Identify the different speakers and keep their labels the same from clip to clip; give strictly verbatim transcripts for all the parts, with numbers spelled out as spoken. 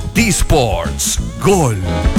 Speaker 1: D-Sports Gol.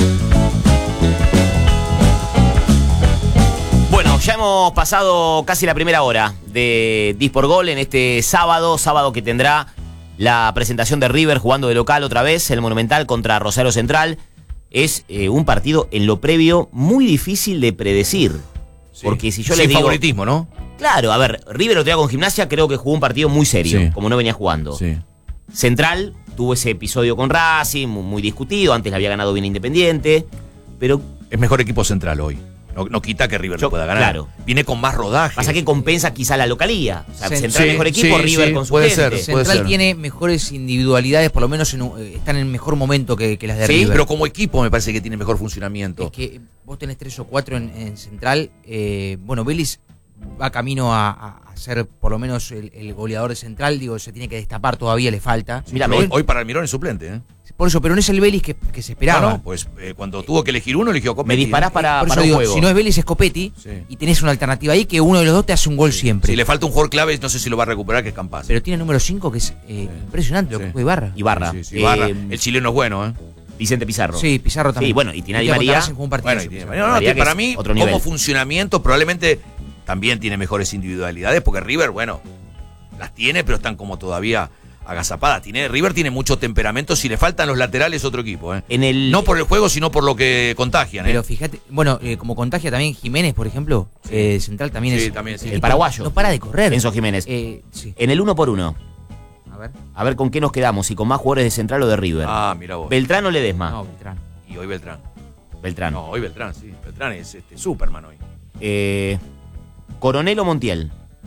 Speaker 2: Bueno, ya hemos pasado casi la primera hora de D-Sports Gol en este sábado, sábado que tendrá la presentación de River jugando de local otra vez, el Monumental contra Rosario Central. Es eh, un partido en lo previo muy difícil de predecir. Sí. Porque si yo les
Speaker 3: Sin
Speaker 2: digo...
Speaker 3: favoritismo, ¿no?
Speaker 2: Claro, a ver, River otro día con Gimnasia creo que jugó un partido muy serio, sí, como no venía jugando.
Speaker 3: Sí.
Speaker 2: Central tuvo ese episodio con Racing, muy, muy discutido, antes le había ganado bien Independiente, pero...
Speaker 3: Es mejor equipo Central hoy. No, no quita que River
Speaker 2: yo,
Speaker 3: lo pueda ganar.
Speaker 2: Claro.
Speaker 3: Viene con más rodaje.
Speaker 2: Pasa que compensa quizá la localía. O sea,
Speaker 4: sí,
Speaker 2: Central
Speaker 4: sí,
Speaker 2: mejor equipo,
Speaker 3: sí,
Speaker 2: River
Speaker 3: sí,
Speaker 2: con su
Speaker 3: puede
Speaker 2: gente.
Speaker 3: ser, puede
Speaker 4: Central
Speaker 3: ser.
Speaker 4: tiene mejores individualidades, por lo menos en, eh, están en mejor momento que, que las de
Speaker 3: Sí,
Speaker 4: River.
Speaker 3: pero como equipo me parece que tiene mejor funcionamiento.
Speaker 4: Es que vos tenés tres o cuatro en, en Central. Eh, bueno, Vélez va camino a, a ser por lo menos el, el goleador de Central. Digo, se tiene que destapar todavía, le falta.
Speaker 3: Mira, hoy, hoy para Almirón es suplente, ¿eh?
Speaker 4: Por eso, pero no es el Vélez que, que se esperaba.
Speaker 3: No, no, pues eh, cuando tuvo que elegir uno, eligió Copetti.
Speaker 2: Me disparás
Speaker 3: ¿eh?
Speaker 2: para,
Speaker 4: Por eso
Speaker 2: para un
Speaker 4: digo,
Speaker 2: juego.
Speaker 4: si no es Vélez es Copetti,
Speaker 3: Sí.
Speaker 4: y tenés una alternativa ahí que uno de los dos te hace un gol siempre.
Speaker 3: Si le falta un jugador clave, no sé si lo va a recuperar, que es Campas.
Speaker 4: Pero tiene el número cinco que es eh,
Speaker 3: Sí.
Speaker 4: impresionante, lo
Speaker 3: Sí.
Speaker 4: que fue Ibarra.
Speaker 2: Ibarra.
Speaker 3: Sí, sí, Ibarra.
Speaker 2: Eh,
Speaker 3: El chileno es bueno, ¿eh?
Speaker 2: Vicente Pizarro.
Speaker 4: Sí, Pizarro también.
Speaker 2: Sí, bueno, y tiene a Di
Speaker 4: Hoy día contra
Speaker 2: María.
Speaker 4: Racing jugó un partidazo,
Speaker 3: Bueno, y tiene-
Speaker 4: Pizarro.
Speaker 3: no, no,
Speaker 2: María,
Speaker 3: que
Speaker 2: que
Speaker 3: para
Speaker 2: es
Speaker 3: mí,
Speaker 2: otro nivel.
Speaker 3: como funcionamiento, probablemente también tiene mejores individualidades, porque River, bueno, las tiene, pero están como todavía agazapadas. Tiene, River tiene mucho temperamento. Si le faltan los laterales, otro equipo, ¿eh?
Speaker 2: En el,
Speaker 3: No por el juego, sino por lo que contagian, ¿eh?
Speaker 4: Pero fíjate, bueno, eh, como contagia también Jiménez, por ejemplo,
Speaker 3: Sí.
Speaker 4: eh, Central también
Speaker 3: Sí,
Speaker 4: es.
Speaker 3: también, sí.
Speaker 2: el paraguayo.
Speaker 4: No para de correr.
Speaker 2: Enzo Jiménez.
Speaker 4: Eh, sí.
Speaker 2: En el uno por uno.
Speaker 4: A ver.
Speaker 2: A ver con qué nos quedamos, si con más jugadores de Central o de River.
Speaker 3: Ah, mira vos.
Speaker 2: Beltrán o Ledesma.
Speaker 4: No, Beltrán.
Speaker 3: Y hoy Beltrán.
Speaker 2: Beltrán.
Speaker 3: No, hoy Beltrán, sí. Beltrán es este, Superman hoy.
Speaker 2: Eh, Coronel o Montiel.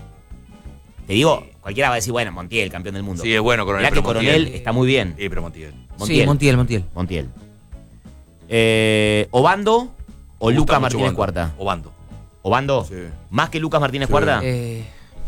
Speaker 2: Te digo, cualquiera va a decir, bueno, Montiel, campeón del mundo.
Speaker 3: Sí, es bueno Coronel.
Speaker 2: Mirá que
Speaker 3: pero
Speaker 2: Coronel
Speaker 3: Montiel.
Speaker 2: está muy bien.
Speaker 3: Sí, pero Montiel.
Speaker 2: Montiel.
Speaker 4: Sí, Montiel, Montiel.
Speaker 2: Montiel. Eh, Obando o
Speaker 3: Me gusta
Speaker 2: Lucas
Speaker 3: mucho
Speaker 2: Martínez
Speaker 3: Obando.
Speaker 2: Cuarta.
Speaker 3: Obando.
Speaker 2: Obando.
Speaker 3: Sí.
Speaker 2: Más que Lucas Martínez
Speaker 3: Sí.
Speaker 2: Cuarta.
Speaker 4: Eh,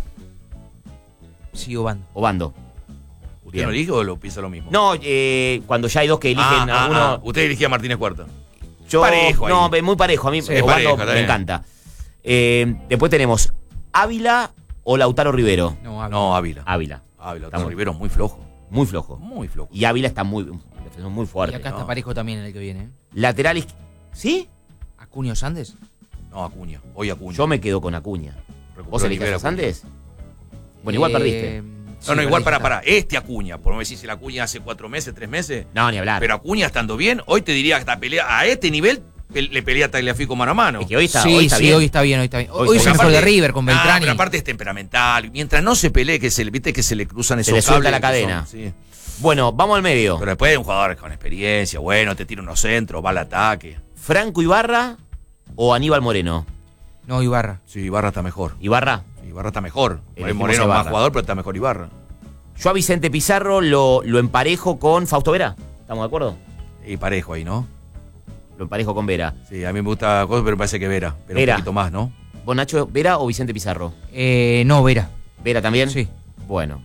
Speaker 4: sí, Obando.
Speaker 2: Obando.
Speaker 3: ¿Usted
Speaker 2: Bien.
Speaker 3: no elige o lo piensa lo mismo?
Speaker 2: No, eh, cuando ya hay dos que eligen
Speaker 3: Ah,
Speaker 2: a
Speaker 3: ah,
Speaker 2: uno.
Speaker 3: ah. Usted elegía a Martínez Cuarta.
Speaker 2: Yo,
Speaker 3: parejo ahí.
Speaker 2: no, es muy parejo. A mí
Speaker 3: Sí,
Speaker 2: eh,
Speaker 3: es
Speaker 2: Obando
Speaker 3: parejo, está
Speaker 2: me
Speaker 3: bien.
Speaker 2: encanta. Eh, después tenemos Ávila o Lautaro Rivero.
Speaker 4: No, Ávila.
Speaker 3: No, Ávila.
Speaker 2: Ávila.
Speaker 3: Ávila.
Speaker 2: Estamos-
Speaker 3: Otro Rivero es muy flojo.
Speaker 2: Muy flojo.
Speaker 3: Muy flojo.
Speaker 2: Y Ávila está muy, defensor muy
Speaker 4: Y
Speaker 2: fuerte.
Speaker 4: acá
Speaker 3: no.
Speaker 4: está parejo también en el que viene. ¿eh?
Speaker 2: Lateral izqui- ¿Sí?
Speaker 4: Acuña Sandes.
Speaker 3: No, Acuña. Hoy Acuña.
Speaker 2: Yo me quedo con Acuña.
Speaker 3: Recuperó
Speaker 2: ¿Vos elegías
Speaker 3: Rivera,
Speaker 2: a Sandes? Bueno,
Speaker 4: Eh,
Speaker 2: igual perdiste.
Speaker 4: sí,
Speaker 3: No, no, igual
Speaker 4: perdí,
Speaker 3: para,
Speaker 4: está.
Speaker 3: para. Este Acuña, por no decir si la Acuña hace cuatro meses, tres meses.
Speaker 2: No, ni hablar.
Speaker 3: Pero Acuña estando bien, hoy te diría que esta pelea, a este nivel pe- le pelea a Tagliafico mano a mano.
Speaker 2: Es que hoy está,
Speaker 4: sí,
Speaker 2: hoy está
Speaker 4: sí,
Speaker 2: bien.
Speaker 4: hoy está bien, hoy está bien.
Speaker 2: Hoy
Speaker 4: Hoy,
Speaker 2: está
Speaker 4: es el
Speaker 2: bien.
Speaker 4: mejor de River con
Speaker 3: Ah,
Speaker 4: Beltrán.
Speaker 3: pero
Speaker 4: y-
Speaker 3: aparte es temperamental. Mientras no se pelee, que se le, viste que se le cruzan
Speaker 2: Se
Speaker 3: esos
Speaker 2: le suelta
Speaker 3: cables
Speaker 2: la
Speaker 3: que
Speaker 2: cadena.
Speaker 3: son- sí.
Speaker 2: Bueno, vamos al medio.
Speaker 3: Pero después un jugador con experiencia, bueno, te tira unos centros, va al ataque.
Speaker 2: ¿Franco Ibarra o Aníbal Moreno?
Speaker 4: No, Ibarra.
Speaker 3: Sí, Ibarra está mejor.
Speaker 2: Ibarra.
Speaker 3: Sí, Ibarra está mejor.
Speaker 2: Elegimos
Speaker 3: Moreno
Speaker 2: a
Speaker 3: es más
Speaker 2: Ibarra.
Speaker 3: jugador, pero está mejor Ibarra.
Speaker 2: Yo a Vicente Pizarro lo, lo emparejo con Fausto Vera. ¿Estamos de acuerdo?
Speaker 3: Y parejo ahí, ¿no?
Speaker 2: Lo emparejo con Vera.
Speaker 3: Sí, a mí me gusta cosas, pero me parece que Vera. Pero
Speaker 2: Vera.
Speaker 3: un poquito más, ¿no?
Speaker 2: ¿Vos, Nacho, Vera o Vicente Pizarro?
Speaker 4: Eh, no, Vera.
Speaker 2: ¿Vera también?
Speaker 4: Sí.
Speaker 2: Bueno.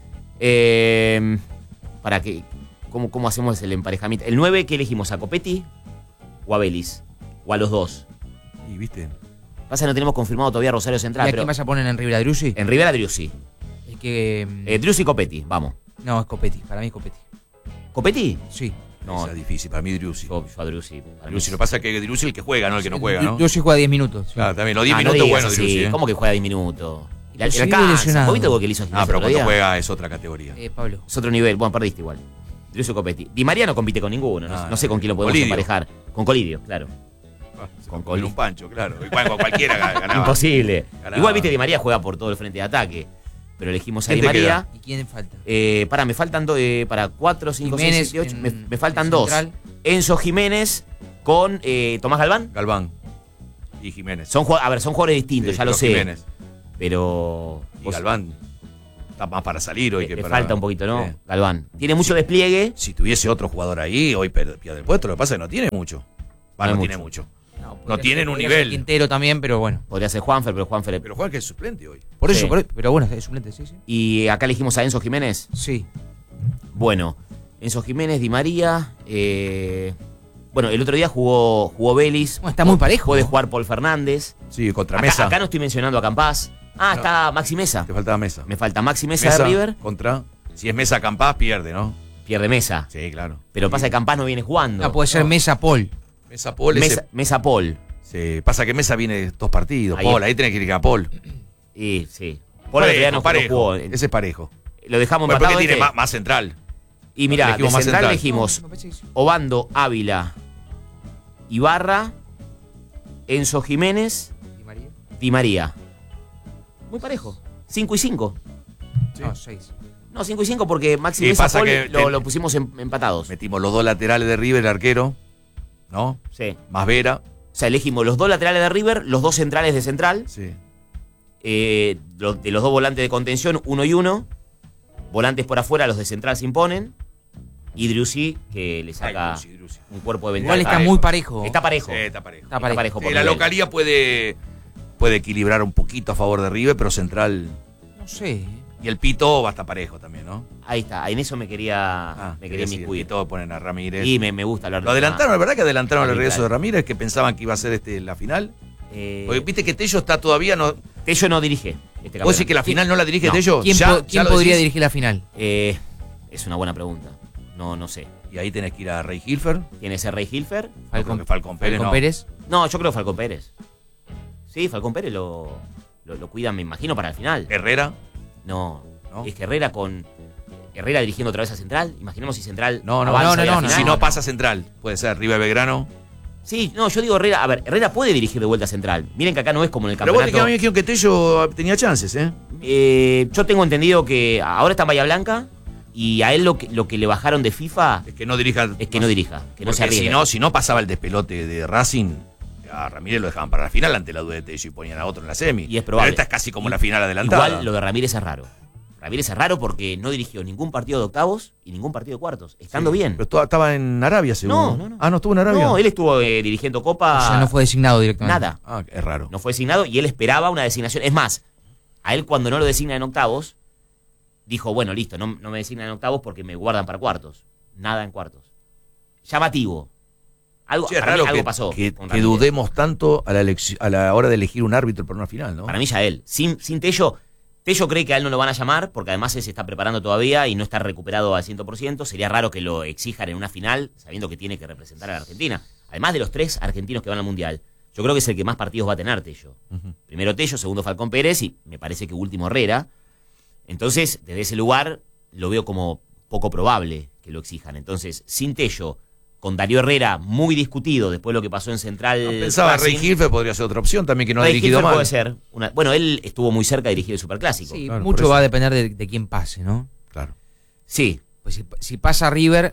Speaker 2: Eh, ¿Para qué? ¿Cómo, ¿Cómo hacemos el emparejamiento? ¿El nueve qué elegimos? ¿A Copetti o a Vélez? ¿O a los dos?
Speaker 3: Y viste.
Speaker 2: Pasa que no tenemos confirmado todavía Rosario
Speaker 4: ¿Y
Speaker 2: Central,
Speaker 4: a
Speaker 2: pero
Speaker 4: quién vas a poner en River? ¿A Driussi?
Speaker 2: en Rivera Driussi.
Speaker 4: El que... mm,
Speaker 2: Eh, Driussi y Copetti, vamos.
Speaker 4: no, es Copetti. Para mí es Copetti.
Speaker 2: ¿Copetti?
Speaker 4: Sí.
Speaker 2: No,
Speaker 3: Esa es difícil, para mí Driussi.
Speaker 2: yo, yo a Driussi. para mí
Speaker 3: Driussi,
Speaker 2: es-
Speaker 3: lo que pasa es que Driussi es el que juega, no el que no juega, ¿no?
Speaker 4: Driussi juega diez minutos. sí.
Speaker 3: Claro, también, los diez
Speaker 2: Ah, no
Speaker 3: minutos
Speaker 2: digas
Speaker 3: bueno
Speaker 2: así,
Speaker 3: Driussi, ¿eh?
Speaker 2: ¿Cómo que juega diez minutos? Y la-
Speaker 4: Pero
Speaker 2: y
Speaker 4: sigue
Speaker 2: alcanza.
Speaker 4: lesionado.
Speaker 2: ¿Vos viste lo que le hizo
Speaker 3: Ah,
Speaker 2: Gimnasia
Speaker 3: pero
Speaker 2: el otro
Speaker 3: cuando
Speaker 2: día?
Speaker 3: juega es otra categoría.
Speaker 4: Eh, Pablo.
Speaker 2: Es otro nivel. Bueno, perdiste igual. Driussi y Copetti. Di María no compite con ninguno. No,
Speaker 3: Ah,
Speaker 2: no sé con quién lo podemos
Speaker 3: Colidio.
Speaker 2: emparejar. Con Colidio, claro.
Speaker 3: Ah, se
Speaker 2: Con
Speaker 3: con
Speaker 2: Coli.
Speaker 3: un pancho, claro. Igual con cualquiera ganaba.
Speaker 2: Imposible.
Speaker 3: Ganaba.
Speaker 2: Igual, viste, Di María juega por todo el frente de ataque. Pero elegimos a
Speaker 3: ¿Quién
Speaker 2: Di
Speaker 3: te
Speaker 2: María.
Speaker 4: ¿Y quién falta?
Speaker 2: Eh, para, me faltan dos. Eh, para cuatro, cinco, seis,
Speaker 4: Jiménez
Speaker 2: siete, ocho. Me,
Speaker 4: en-
Speaker 2: me faltan
Speaker 4: en
Speaker 2: dos.
Speaker 4: central.
Speaker 2: Enzo Jiménez con eh, Tomás Galván.
Speaker 3: Galván y Jiménez.
Speaker 2: Son, jue- a ver, son jugadores distintos,
Speaker 3: Sí,
Speaker 2: ya lo
Speaker 3: pero
Speaker 2: sé.
Speaker 3: Jiménez.
Speaker 2: Pero.
Speaker 3: Y
Speaker 2: vos-
Speaker 3: Galván está más para salir hoy
Speaker 2: le,
Speaker 3: que
Speaker 2: le
Speaker 3: para...
Speaker 2: falta un poquito, ¿no?
Speaker 3: Sí.
Speaker 2: Galván. Tiene mucho despliegue.
Speaker 3: Si tuviese otro jugador ahí, hoy per- pierde el puesto. Lo que pasa es que no tiene mucho. Va,
Speaker 2: No
Speaker 3: no,
Speaker 2: hay
Speaker 3: tiene
Speaker 2: mucho.
Speaker 3: mucho.
Speaker 4: No,
Speaker 3: No tienen un
Speaker 4: podría
Speaker 3: nivel.
Speaker 4: ser Quintero también, pero bueno.
Speaker 2: Podría ser Juanfer, pero Juanfer.
Speaker 3: Pero juega que es suplente hoy.
Speaker 4: Por
Speaker 2: Sí.
Speaker 4: eso, por- pero bueno, es suplente, sí, sí.
Speaker 2: Y acá elegimos a Enzo Jiménez.
Speaker 4: Sí.
Speaker 2: Bueno, Enzo Jiménez, Di María. eh, Bueno, el otro día jugó, jugó Vélez.
Speaker 4: Bueno, está muy parejo.
Speaker 2: Puede jugar Paul Fernández.
Speaker 3: Sí, contra
Speaker 2: Acá,
Speaker 3: Mesa.
Speaker 2: acá no estoy mencionando a Campás. Ah,
Speaker 3: No.
Speaker 2: está Maxi Mesa.
Speaker 3: Te faltaba Mesa.
Speaker 2: Me falta Maxi Mesa, de River.
Speaker 3: contra... Si es Mesa Campás, pierde, ¿no?
Speaker 2: Pierde Mesa.
Speaker 3: Sí, claro.
Speaker 2: Pero pasa que Campás no viene jugando.
Speaker 4: No, puede ser Mesa Paul.
Speaker 3: Mesa Paul
Speaker 2: Mesa,
Speaker 3: ese-
Speaker 2: Mesa Paul.
Speaker 3: sí, pasa que Mesa viene dos partidos.
Speaker 2: Ahí
Speaker 3: Paul,
Speaker 2: es.
Speaker 3: ahí tenés que ir a Paul.
Speaker 2: Y sí. Paul el otro día no
Speaker 3: parejo.
Speaker 2: jugó.
Speaker 3: Ese es parejo.
Speaker 2: Lo dejamos
Speaker 3: Bueno,
Speaker 2: empatado.
Speaker 3: porque tiene
Speaker 2: este.
Speaker 3: más, más central.
Speaker 2: Y mira, de
Speaker 3: elegimos
Speaker 2: central,
Speaker 3: más central.
Speaker 2: elegimos
Speaker 4: No, me parece que sí.
Speaker 2: Obando, Ávila, Ibarra, Enzo Jiménez,
Speaker 4: Di María.
Speaker 2: Di María. Muy parejo. cinco y cinco.
Speaker 3: Sí.
Speaker 4: No, seis.
Speaker 2: No, cinco y cinco porque Maxi
Speaker 3: Y
Speaker 2: Mesa
Speaker 3: pasa
Speaker 2: Paul
Speaker 3: que
Speaker 2: lo,
Speaker 3: ten-
Speaker 2: lo pusimos em- empatados.
Speaker 3: Metimos los dos laterales de River, el arquero, ¿no?
Speaker 2: Sí.
Speaker 3: Más Vera.
Speaker 2: O sea, elegimos los dos laterales de River, los dos centrales de central,
Speaker 3: Sí.
Speaker 2: eh, los- de los dos volantes de contención, uno y uno. Volantes por afuera, los de central se imponen. Y Driussi, que le saca
Speaker 3: Ay, Drusi, Drusi.
Speaker 2: un cuerpo de
Speaker 4: Igual
Speaker 2: ventaja.
Speaker 4: está muy parejo.
Speaker 2: Está parejo.
Speaker 3: Sí, está parejo.
Speaker 4: Está
Speaker 2: Está
Speaker 4: parejo.
Speaker 2: parejo
Speaker 3: Sí,
Speaker 2: por
Speaker 3: la
Speaker 2: nivel.
Speaker 3: localía puede, puede equilibrar un poquito a favor de River, pero central.
Speaker 4: No sé.
Speaker 3: Y el Pito va a estar parejo también, ¿no?
Speaker 2: Ahí está, en eso me quería,
Speaker 3: Ah,
Speaker 2: me quería
Speaker 3: sí, el
Speaker 2: inmiscuir.
Speaker 3: Pito ponen a Ramírez.
Speaker 2: Y me, me gusta hablar de
Speaker 3: Lo adelantaron, la verdad que adelantaron el
Speaker 2: Arbitraje.
Speaker 3: regreso de Ramírez, que pensaban que iba a ser este la final.
Speaker 2: Eh,
Speaker 3: Porque viste que Tello está todavía. No,
Speaker 2: Tello no dirige este
Speaker 3: ¿Vos decís que la
Speaker 2: campeonato.
Speaker 3: final no la dirige
Speaker 2: No.
Speaker 3: Tello?
Speaker 4: ¿Quién,
Speaker 3: ¿Ya-
Speaker 4: po-
Speaker 3: ya
Speaker 4: quién
Speaker 3: lo
Speaker 4: podría
Speaker 3: decís?
Speaker 4: dirigir la final?
Speaker 2: Eh, es una buena pregunta. No, no sé.
Speaker 3: Y ahí tenés que ir a Rey Hilfer.
Speaker 2: ¿Tiene ese Rey Hilfer?
Speaker 3: Falcón,
Speaker 4: Falcón,
Speaker 3: que Falcón Pérez.
Speaker 4: Falcón
Speaker 3: no.
Speaker 4: Pérez.
Speaker 2: No, yo creo Falcón Pérez. Sí, Falcón Pérez lo, lo, lo cuidan, me imagino, para el final.
Speaker 3: Herrera.
Speaker 2: No,
Speaker 3: ¿No?
Speaker 2: es que Herrera con. Herrera dirigiendo otra vez a Central. Imaginemos si Central.
Speaker 3: No, no,
Speaker 2: avanza
Speaker 4: no,
Speaker 2: y a
Speaker 4: no,
Speaker 2: la
Speaker 4: no,
Speaker 2: final.
Speaker 3: Si no pasa central, puede ser River Belgrano.
Speaker 2: Sí, no, yo digo Herrera. A ver, Herrera puede dirigir de vuelta a Central. Miren que acá no es como en el
Speaker 3: Pero vos
Speaker 2: campeonato.
Speaker 3: te quedás bien que Tello tenía chances, ¿eh?
Speaker 2: Eh, yo tengo entendido que ahora está en Bahía Blanca y a él lo que, lo que le bajaron de FIFA
Speaker 3: Es que no dirija.
Speaker 2: es que no dirija, que no se
Speaker 3: Porque si
Speaker 2: arriesgue.
Speaker 3: no, si no pasaba el despelote de Racing, a Ramírez lo dejaban para la final ante la duda de Tello y ponían a otro en la semi.
Speaker 2: Y es probable.
Speaker 3: Pero esta es casi como la final adelantada.
Speaker 2: Igual lo de Ramírez es raro. Ramírez es raro porque no dirigió ningún partido de octavos y ningún partido de cuartos, estando
Speaker 3: Sí,
Speaker 2: bien.
Speaker 3: Pero to- estaba en Arabia, seguro.
Speaker 2: No, no, no.
Speaker 3: Ah, no estuvo en Arabia.
Speaker 2: No, él estuvo eh, dirigiendo Copa.
Speaker 4: O sea, no fue designado directamente.
Speaker 2: Nada.
Speaker 3: Ah, es raro.
Speaker 2: No fue designado y él esperaba una designación. Es más, a él cuando no lo designan en octavos, dijo, bueno, listo, no, no me designan en octavos porque me guardan para cuartos. Nada en cuartos. Llamativo. Algo,
Speaker 3: Sí, es
Speaker 2: para mí
Speaker 3: raro
Speaker 2: algo
Speaker 3: que,
Speaker 2: pasó.
Speaker 3: que-
Speaker 2: con
Speaker 3: que
Speaker 2: Ramírez.
Speaker 3: dudemos tanto a la, elecci- a la hora de elegir un árbitro para una final, ¿no?
Speaker 2: Para mí ya él. Sin, sin Tello, Tello cree que a él no lo van a llamar porque además él se está preparando todavía y no está recuperado al cien por ciento. Sería raro que lo exijan en una final sabiendo que tiene que representar a la Argentina. Además de los tres argentinos que van al Mundial, yo creo que es el que más partidos va a tener Tello.
Speaker 3: Ujú.
Speaker 2: Primero Tello, segundo Falcón Pérez y me parece que último Herrera. Entonces, desde ese lugar lo veo como poco probable que lo exijan. Entonces, sin Tello, con Darío Herrera muy discutido después de lo que pasó en Central.
Speaker 3: No, pensaba
Speaker 2: Racing,
Speaker 3: Rey Hilfer podría ser otra opción también que no ha
Speaker 2: Rey
Speaker 3: dirigido
Speaker 2: Hilfer
Speaker 3: mal.
Speaker 2: puede ser. Una- bueno, él estuvo muy cerca de dirigir el Superclásico.
Speaker 4: Sí,
Speaker 3: Claro, por
Speaker 4: mucho
Speaker 3: eso.
Speaker 4: va a depender de, de quién pase, ¿no?
Speaker 3: Claro.
Speaker 2: Sí,
Speaker 4: Pues si, si pasa River,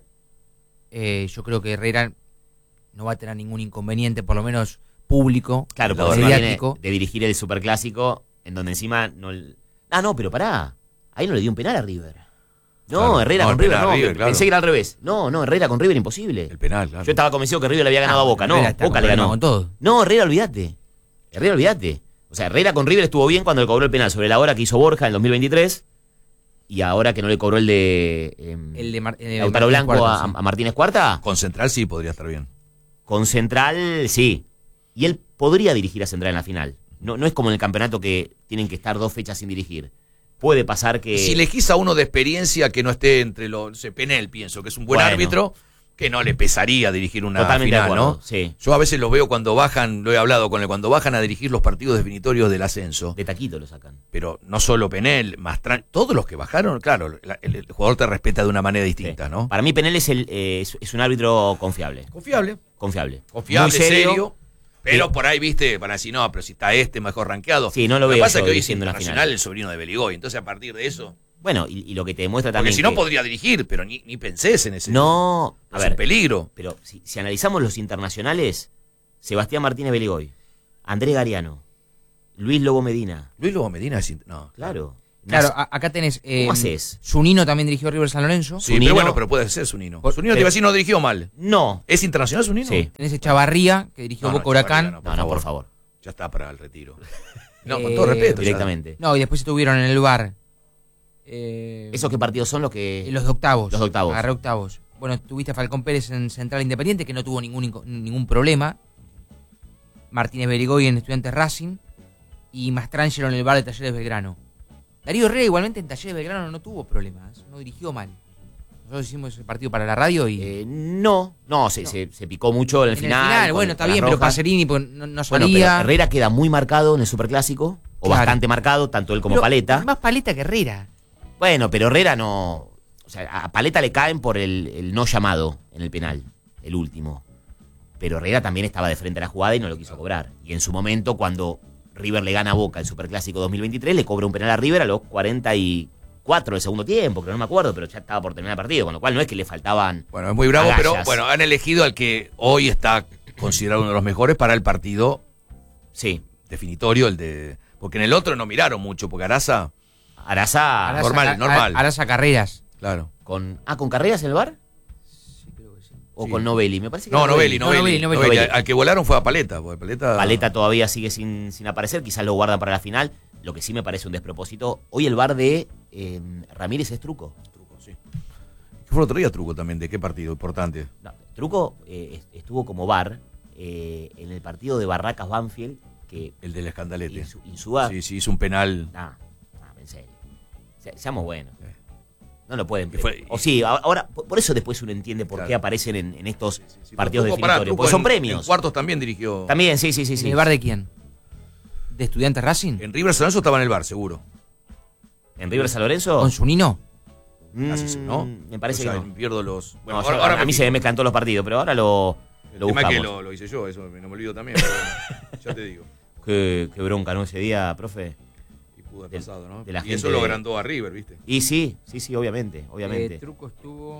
Speaker 4: eh, yo creo que Herrera no va a tener ningún inconveniente, por lo menos público,
Speaker 2: claro,
Speaker 3: La
Speaker 2: porque
Speaker 3: verdad.
Speaker 2: viene
Speaker 4: mediático.
Speaker 2: de dirigir el Superclásico, en donde encima no. Ah, no, pero pará. Ahí no le dio un penal a River. No,
Speaker 3: Claro.
Speaker 2: Herrera
Speaker 3: No,
Speaker 2: con
Speaker 3: el
Speaker 2: River,
Speaker 3: penal
Speaker 2: no.
Speaker 3: a River,
Speaker 2: pe-
Speaker 3: claro.
Speaker 2: Pensé que era al revés. No, no, Herrera con River imposible.
Speaker 3: El penal, claro.
Speaker 2: Yo estaba convencido que River le había ganado
Speaker 4: Ah,
Speaker 2: a Boca. No,
Speaker 4: Herrera está
Speaker 2: Boca
Speaker 4: con
Speaker 2: le ganó.
Speaker 4: con todo.
Speaker 2: No, Herrera, olvídate. Herrera, olvídate. O sea, Herrera con River estuvo bien cuando le cobró el penal sobre la hora que hizo Borja en el dos mil veintitrés. Y ahora que no le cobró el de. eh,
Speaker 4: El de, Mar- eh,
Speaker 2: Lautaro
Speaker 4: Martínez
Speaker 2: Blanco
Speaker 4: Cuarta,
Speaker 2: a,
Speaker 4: sí.
Speaker 2: a Martínez Cuarta.
Speaker 3: Con Central sí podría estar bien.
Speaker 2: Con Central, sí. Y él podría dirigir a Central en la final. No, no es como en el campeonato que tienen que estar dos fechas sin dirigir. Puede pasar que.
Speaker 3: Si elegís a uno de experiencia que no esté entre los. No sé, Penel, pienso, que es un buen
Speaker 2: Bueno.
Speaker 3: árbitro, que no le pesaría dirigir una
Speaker 2: Totalmente de
Speaker 3: final,
Speaker 2: acuerdo,
Speaker 3: ¿no?
Speaker 2: sí.
Speaker 3: Yo a veces los veo cuando bajan, lo he hablado con él, cuando bajan a dirigir los partidos definitorios del ascenso.
Speaker 2: De taquito lo sacan.
Speaker 3: Pero no solo Penel, Mastrán, todos los que bajaron, claro, la- el, el jugador te respeta de una manera distinta,
Speaker 2: Sí.
Speaker 3: ¿no?
Speaker 2: Para mí, Penel es, el, eh, es, es un árbitro confiable.
Speaker 3: Confiable.
Speaker 2: Confiable.
Speaker 3: Confiable,
Speaker 2: Muy
Speaker 3: serio. Pero
Speaker 2: Sí.
Speaker 3: por ahí, viste, para decir, no, pero si está este mejor rankeado.
Speaker 2: Sí, no lo
Speaker 3: que
Speaker 2: veo
Speaker 3: pasa
Speaker 2: yo
Speaker 3: es que hoy es
Speaker 2: dirigiendo una
Speaker 3: internacional
Speaker 2: final.
Speaker 3: el sobrino de Beligoy. Entonces, a partir de eso.
Speaker 2: Bueno, y, y lo que te demuestra
Speaker 3: Porque
Speaker 2: también.
Speaker 3: si no
Speaker 2: que-
Speaker 3: podría dirigir, pero ni, ni pensés en ese.
Speaker 2: No, a
Speaker 3: es
Speaker 2: ver,
Speaker 3: un peligro.
Speaker 2: pero si, si analizamos los internacionales, Sebastián Martínez Beligoy, Andrés Gariano, Luis Lobo Medina.
Speaker 3: Luis Lobo Medina es. int- No,
Speaker 2: Claro.
Speaker 4: Claro,
Speaker 2: Nas-
Speaker 4: a- acá tenés. Eh,
Speaker 2: ¿Cómo haces?
Speaker 4: Zunino también dirigió River San Lorenzo.
Speaker 3: Sí,
Speaker 2: Zunino-
Speaker 3: pero bueno, pero puede ser Zunino.
Speaker 4: Por-
Speaker 3: Zunino te
Speaker 2: pero-
Speaker 3: iba a decir, no dirigió mal.
Speaker 2: No.
Speaker 3: ¿Es internacional Zunino?
Speaker 2: Sí.
Speaker 4: Tenés Echavarría, que dirigió
Speaker 3: No, no,
Speaker 4: Boca Huracán.
Speaker 3: Chavarría
Speaker 2: No, no, por favor.
Speaker 3: Ya está para el retiro. No,
Speaker 4: Eh,
Speaker 3: con todo respeto. ya.
Speaker 2: Directamente.
Speaker 4: No, y después estuvieron en el bar. Eh,
Speaker 2: ¿Esos qué partidos son los que.?
Speaker 4: Los de octavos.
Speaker 2: Los de octavos.
Speaker 4: Agarré octavos. Bueno, tuviste a Falcón Pérez en Central Independiente, que no tuvo ningún, inco- ningún problema. Martínez Berigoy en Estudiantes Racing. Y Mastrangelo en el bar de Talleres Belgrano. Darío Herrera igualmente en Talleres Belgrano no tuvo problemas. No dirigió mal. Nosotros hicimos ese partido para la radio y...
Speaker 2: Eh, no, no, se,
Speaker 4: No.
Speaker 2: Se, se picó mucho en el
Speaker 4: en
Speaker 2: final.
Speaker 4: el final,
Speaker 2: con-
Speaker 4: bueno,
Speaker 2: con
Speaker 4: está
Speaker 2: las
Speaker 4: bien, pero
Speaker 2: rojas.
Speaker 4: Pacerini pues, no, no
Speaker 2: Bueno,
Speaker 4: salía.
Speaker 2: pero Herrera queda muy marcado en el Superclásico, o
Speaker 4: Claro.
Speaker 2: bastante marcado, tanto él como
Speaker 4: Pero
Speaker 2: Paleta.
Speaker 4: Más Paleta que Herrera.
Speaker 2: Bueno, pero Herrera no... O sea, a Paleta le caen por el, el no llamado en el penal, el último. Pero Herrera también estaba de frente a la jugada y no lo quiso cobrar. Y en su momento, cuando River le gana a Boca el Superclásico dos mil veintitrés, le cobra un penal a River a los cuarenta y cuatro del segundo tiempo, que no me acuerdo, pero ya estaba por terminar el partido, con lo cual no es que le faltaban...
Speaker 3: Bueno, es muy bravo, pero
Speaker 2: agallas.
Speaker 3: bueno, han elegido al que hoy está considerado uno de los mejores para el partido
Speaker 2: Sí,
Speaker 3: definitorio, el de... Porque en el otro no miraron mucho, porque Araza,
Speaker 2: Araza,
Speaker 4: Araza-
Speaker 3: normal,
Speaker 4: Ara-
Speaker 3: normal.
Speaker 4: Araza Carreras.
Speaker 3: claro.
Speaker 2: con... Ah, ¿con Carreras en el bar?
Speaker 4: Sí, creo que sí.
Speaker 2: ¿O
Speaker 3: Sí.
Speaker 2: con Novelli? Me parece que
Speaker 3: No,
Speaker 2: era
Speaker 3: Novelli,
Speaker 4: No,
Speaker 3: Novelli.
Speaker 4: Novelli,
Speaker 3: Novelli.
Speaker 2: Novelli.
Speaker 3: Al que volaron fue a Paleta, porque Paleta...
Speaker 2: Paleta todavía sigue sin, sin aparecer, quizás lo guardan para la final. Lo que sí me parece un despropósito. Hoy el bar de eh, Ramírez es Truco.
Speaker 3: Truco, sí. ¿Qué fue el otro día Truco también? ¿De qué partido importante?
Speaker 2: No, Truco eh, est- estuvo como bar eh, en el partido de Barracas Banfield, que
Speaker 3: El del escandalete.
Speaker 2: Insu- Insúa.
Speaker 3: Sí, sí, hizo un penal.
Speaker 2: Nah, nah, en serio. Se- seamos buenos.
Speaker 3: Eh.
Speaker 2: No lo pueden.
Speaker 3: Y fue-
Speaker 2: o sí, a- ahora, por por eso después uno entiende por
Speaker 3: Claro.
Speaker 2: qué aparecen en, en estos
Speaker 3: Sí, sí,
Speaker 2: partidos
Speaker 3: Truco, pará,
Speaker 2: definitorios.
Speaker 3: Truco
Speaker 2: Porque son
Speaker 3: en-
Speaker 2: premios.
Speaker 3: En cuartos también dirigió.
Speaker 2: También, sí, sí, sí. sí.
Speaker 4: ¿En el bar de quién? ¿De Estudiantes Racing?
Speaker 3: En River San Lorenzo estaba en el bar, seguro.
Speaker 2: ¿En River San Lorenzo?
Speaker 4: ¿Con Zunino?
Speaker 2: Mm,
Speaker 3: Casi sí, ¿no?
Speaker 2: Me parece
Speaker 3: O sea,
Speaker 2: que no.
Speaker 3: pierdo los.
Speaker 2: No,
Speaker 3: Bueno,
Speaker 2: yo-
Speaker 3: ahora, ahora
Speaker 2: a mí se me mezclan todos los partidos, pero ahora lo,
Speaker 3: El
Speaker 2: lo
Speaker 3: tema es que
Speaker 2: buscamos.
Speaker 3: lo, lo hice yo, eso no me olvido también. Pero bueno, ya te digo.
Speaker 2: Qué, qué bronca, ¿no? Ese día, profe.
Speaker 3: Y pudo haber
Speaker 2: Del-
Speaker 3: pasado, ¿no?
Speaker 2: de la
Speaker 3: y
Speaker 2: gente
Speaker 3: eso lo
Speaker 2: de-
Speaker 3: agrandó a River, ¿viste?
Speaker 2: Y sí, sí, sí, obviamente, obviamente.
Speaker 4: Eh, Truco estuvo...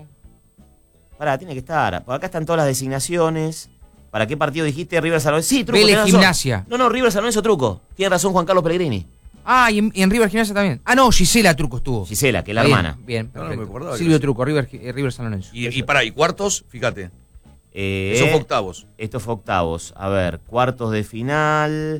Speaker 2: Pará, tiene que estar. Por acá están todas las designaciones. ¿Para qué partido dijiste? River San Lorenzo. Sí, Truco.
Speaker 4: Vélez
Speaker 2: tenés razón.
Speaker 4: Gimnasia.
Speaker 2: No, no, River San Lorenzo, Truco. Tiene razón Juan Carlos Pellegrini.
Speaker 4: Ah, y en, y en River Gimnasia también. Ah, no, Gisela Truco estuvo.
Speaker 2: Gisela, que es la
Speaker 4: Bien,
Speaker 2: hermana.
Speaker 4: Bien,
Speaker 3: No, no me
Speaker 4: perfecto.
Speaker 3: acordaba que
Speaker 4: Silvio
Speaker 3: era-
Speaker 4: Truco, River, eh, River San Lorenzo.
Speaker 3: Y, y pará, y cuartos, fíjate.
Speaker 2: Eh,
Speaker 3: Eso fue octavos.
Speaker 2: Esto fue octavos. A ver, cuartos de final.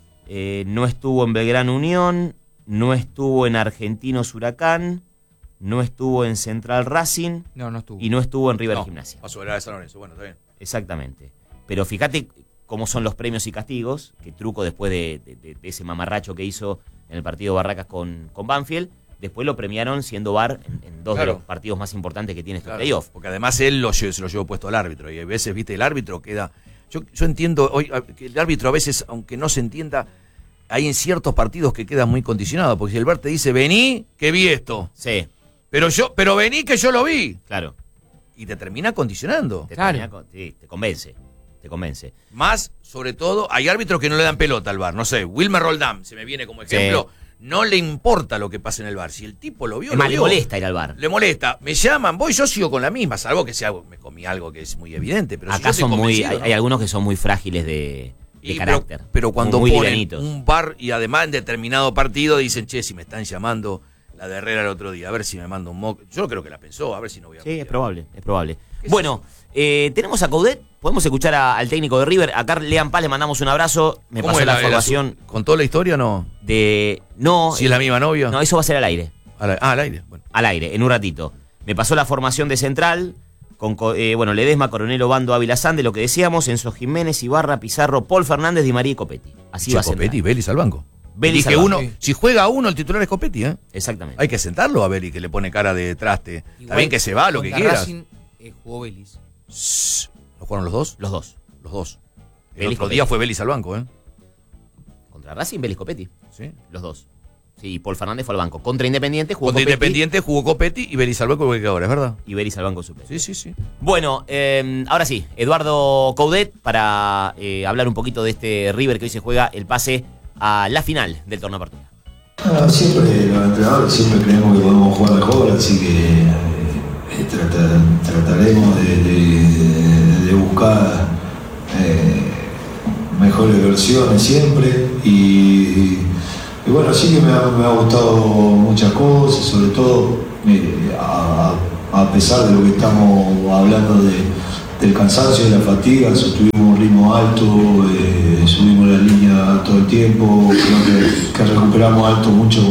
Speaker 2: Eh, no estuvo en Belgrano Unión. No estuvo en Argentinos Huracán. No estuvo en Central Racing.
Speaker 4: No, no estuvo.
Speaker 2: Y no estuvo en River
Speaker 3: No,
Speaker 2: Gimnasia.
Speaker 3: pasó, era de San Lorenzo. Bueno, está bien.
Speaker 2: Exactamente. Pero fíjate cómo son los premios y castigos, que Truco después de, de- de- de ese mamarracho que hizo en el partido Barracas con, con Banfield, después lo premiaron siendo V A R en, en dos
Speaker 3: Claro.
Speaker 2: de los partidos más importantes que tiene este
Speaker 3: Claro,
Speaker 2: playoff.
Speaker 3: porque además él lo, lle- se lo llevó puesto al árbitro. Y a veces, viste, el árbitro queda. Yo, yo entiendo hoy a- que el árbitro a veces, aunque no se entienda, hay en ciertos partidos que queda muy condicionado. Porque si el V A R te dice, vení, que vi esto.
Speaker 2: Sí,
Speaker 3: Pero yo, pero vení que yo lo vi.
Speaker 2: claro.
Speaker 3: Y te termina condicionando.
Speaker 2: Te,
Speaker 4: Claro.
Speaker 2: termina con- sí, te convence. Te convence.
Speaker 3: Más, sobre todo, hay árbitros que no le dan pelota al V A R. No sé, Wilmer Roldán, se me viene como ejemplo. No le importa lo que pasa en el V A R. Si el tipo lo vio,
Speaker 2: Es
Speaker 3: lo
Speaker 2: más, le
Speaker 3: vio.
Speaker 2: molesta ir al bar.
Speaker 3: Le molesta. Me llaman, voy, yo sigo con la misma, salvo que sea, me comí algo que es muy evidente. Pero si yo
Speaker 2: Acá
Speaker 3: estoy
Speaker 2: son muy.
Speaker 3: convencido,
Speaker 2: Hay,
Speaker 3: ¿no?
Speaker 2: hay algunos que son muy frágiles de, de
Speaker 3: Y
Speaker 2: carácter.
Speaker 3: Pero, pero cuando
Speaker 2: muy
Speaker 3: ponen
Speaker 2: livianitos.
Speaker 3: un V A R y además en determinado partido dicen, che, si me están llamando la de Herrera el otro día, a ver si me mando un mock. Yo creo que la pensó, a ver si no voy a...
Speaker 2: Sí, es probable, es probable.
Speaker 3: ¿Qué es
Speaker 2: Bueno, eh, tenemos a Coudet. Podemos escuchar a- al técnico de River. Acá Lean Paz le mandamos un abrazo. Me
Speaker 3: ¿Cómo
Speaker 2: pasó
Speaker 3: es
Speaker 2: la
Speaker 3: el
Speaker 2: formación
Speaker 3: asu- ¿Contó la historia o no?
Speaker 2: de. No,
Speaker 3: Si es la misma novia.
Speaker 2: no, eso va a ser al aire.
Speaker 3: Al- ah, al aire. Bueno.
Speaker 2: Al aire, en un ratito. Me pasó la formación de central. Con, co- eh, bueno, Ledesma, Coronel Obando, Ávila Sande, lo que decíamos, Enzo Jiménez, Ibarra, Pizarro, Paul Fernández, Di María y Copetti. Así
Speaker 3: Che,
Speaker 2: va a ser.
Speaker 3: Copetti, Vélez al banco.
Speaker 2: Vélez
Speaker 3: Dije
Speaker 2: al
Speaker 3: uno,
Speaker 2: banco.
Speaker 4: Sí.
Speaker 3: si juega uno, el titular es Copetti, ¿eh?
Speaker 2: Exactamente.
Speaker 3: Hay que sentarlo a Vélez, que le pone cara de traste. Está
Speaker 4: Igual,
Speaker 3: bien que se va, lo que
Speaker 4: contra
Speaker 3: quieras.
Speaker 4: Racing, eh, jugó Vélez.
Speaker 3: Shh, ¿lo jugaron los dos?
Speaker 2: Los dos.
Speaker 3: Los dos. El
Speaker 2: Vélez,
Speaker 3: otro
Speaker 2: Copetti.
Speaker 3: día fue Vélez al banco, ¿eh?
Speaker 2: Contra Racing, Vélez Copetti.
Speaker 3: Sí.
Speaker 2: Los dos. Sí, Paul Fernández fue al banco. Contra Independiente jugó
Speaker 3: Contra
Speaker 2: Copetti
Speaker 3: Independiente jugó Copetti y Vélez al banco que ahora, ¿es verdad?
Speaker 2: y Vélez al banco suplente.
Speaker 3: Sí, sí, sí.
Speaker 2: Bueno, eh, ahora sí, Eduardo Coudet para eh, hablar un poquito de este River que hoy se juega el pase a la final del torneo Apertura.
Speaker 1: Ah, siempre los entrenadores siempre creemos que podemos jugar mejor, así que eh, trata- trataremos de, de- de buscar eh, mejores versiones siempre y, y bueno, sí que me ha, me ha gustado muchas cosas, sobre todo eh, a, a pesar de lo que estamos hablando de, del cansancio y la fatiga, sostuvimos un ritmo alto, eh, subimos la línea todo el tiempo, creo que, que recuperamos alto mucho,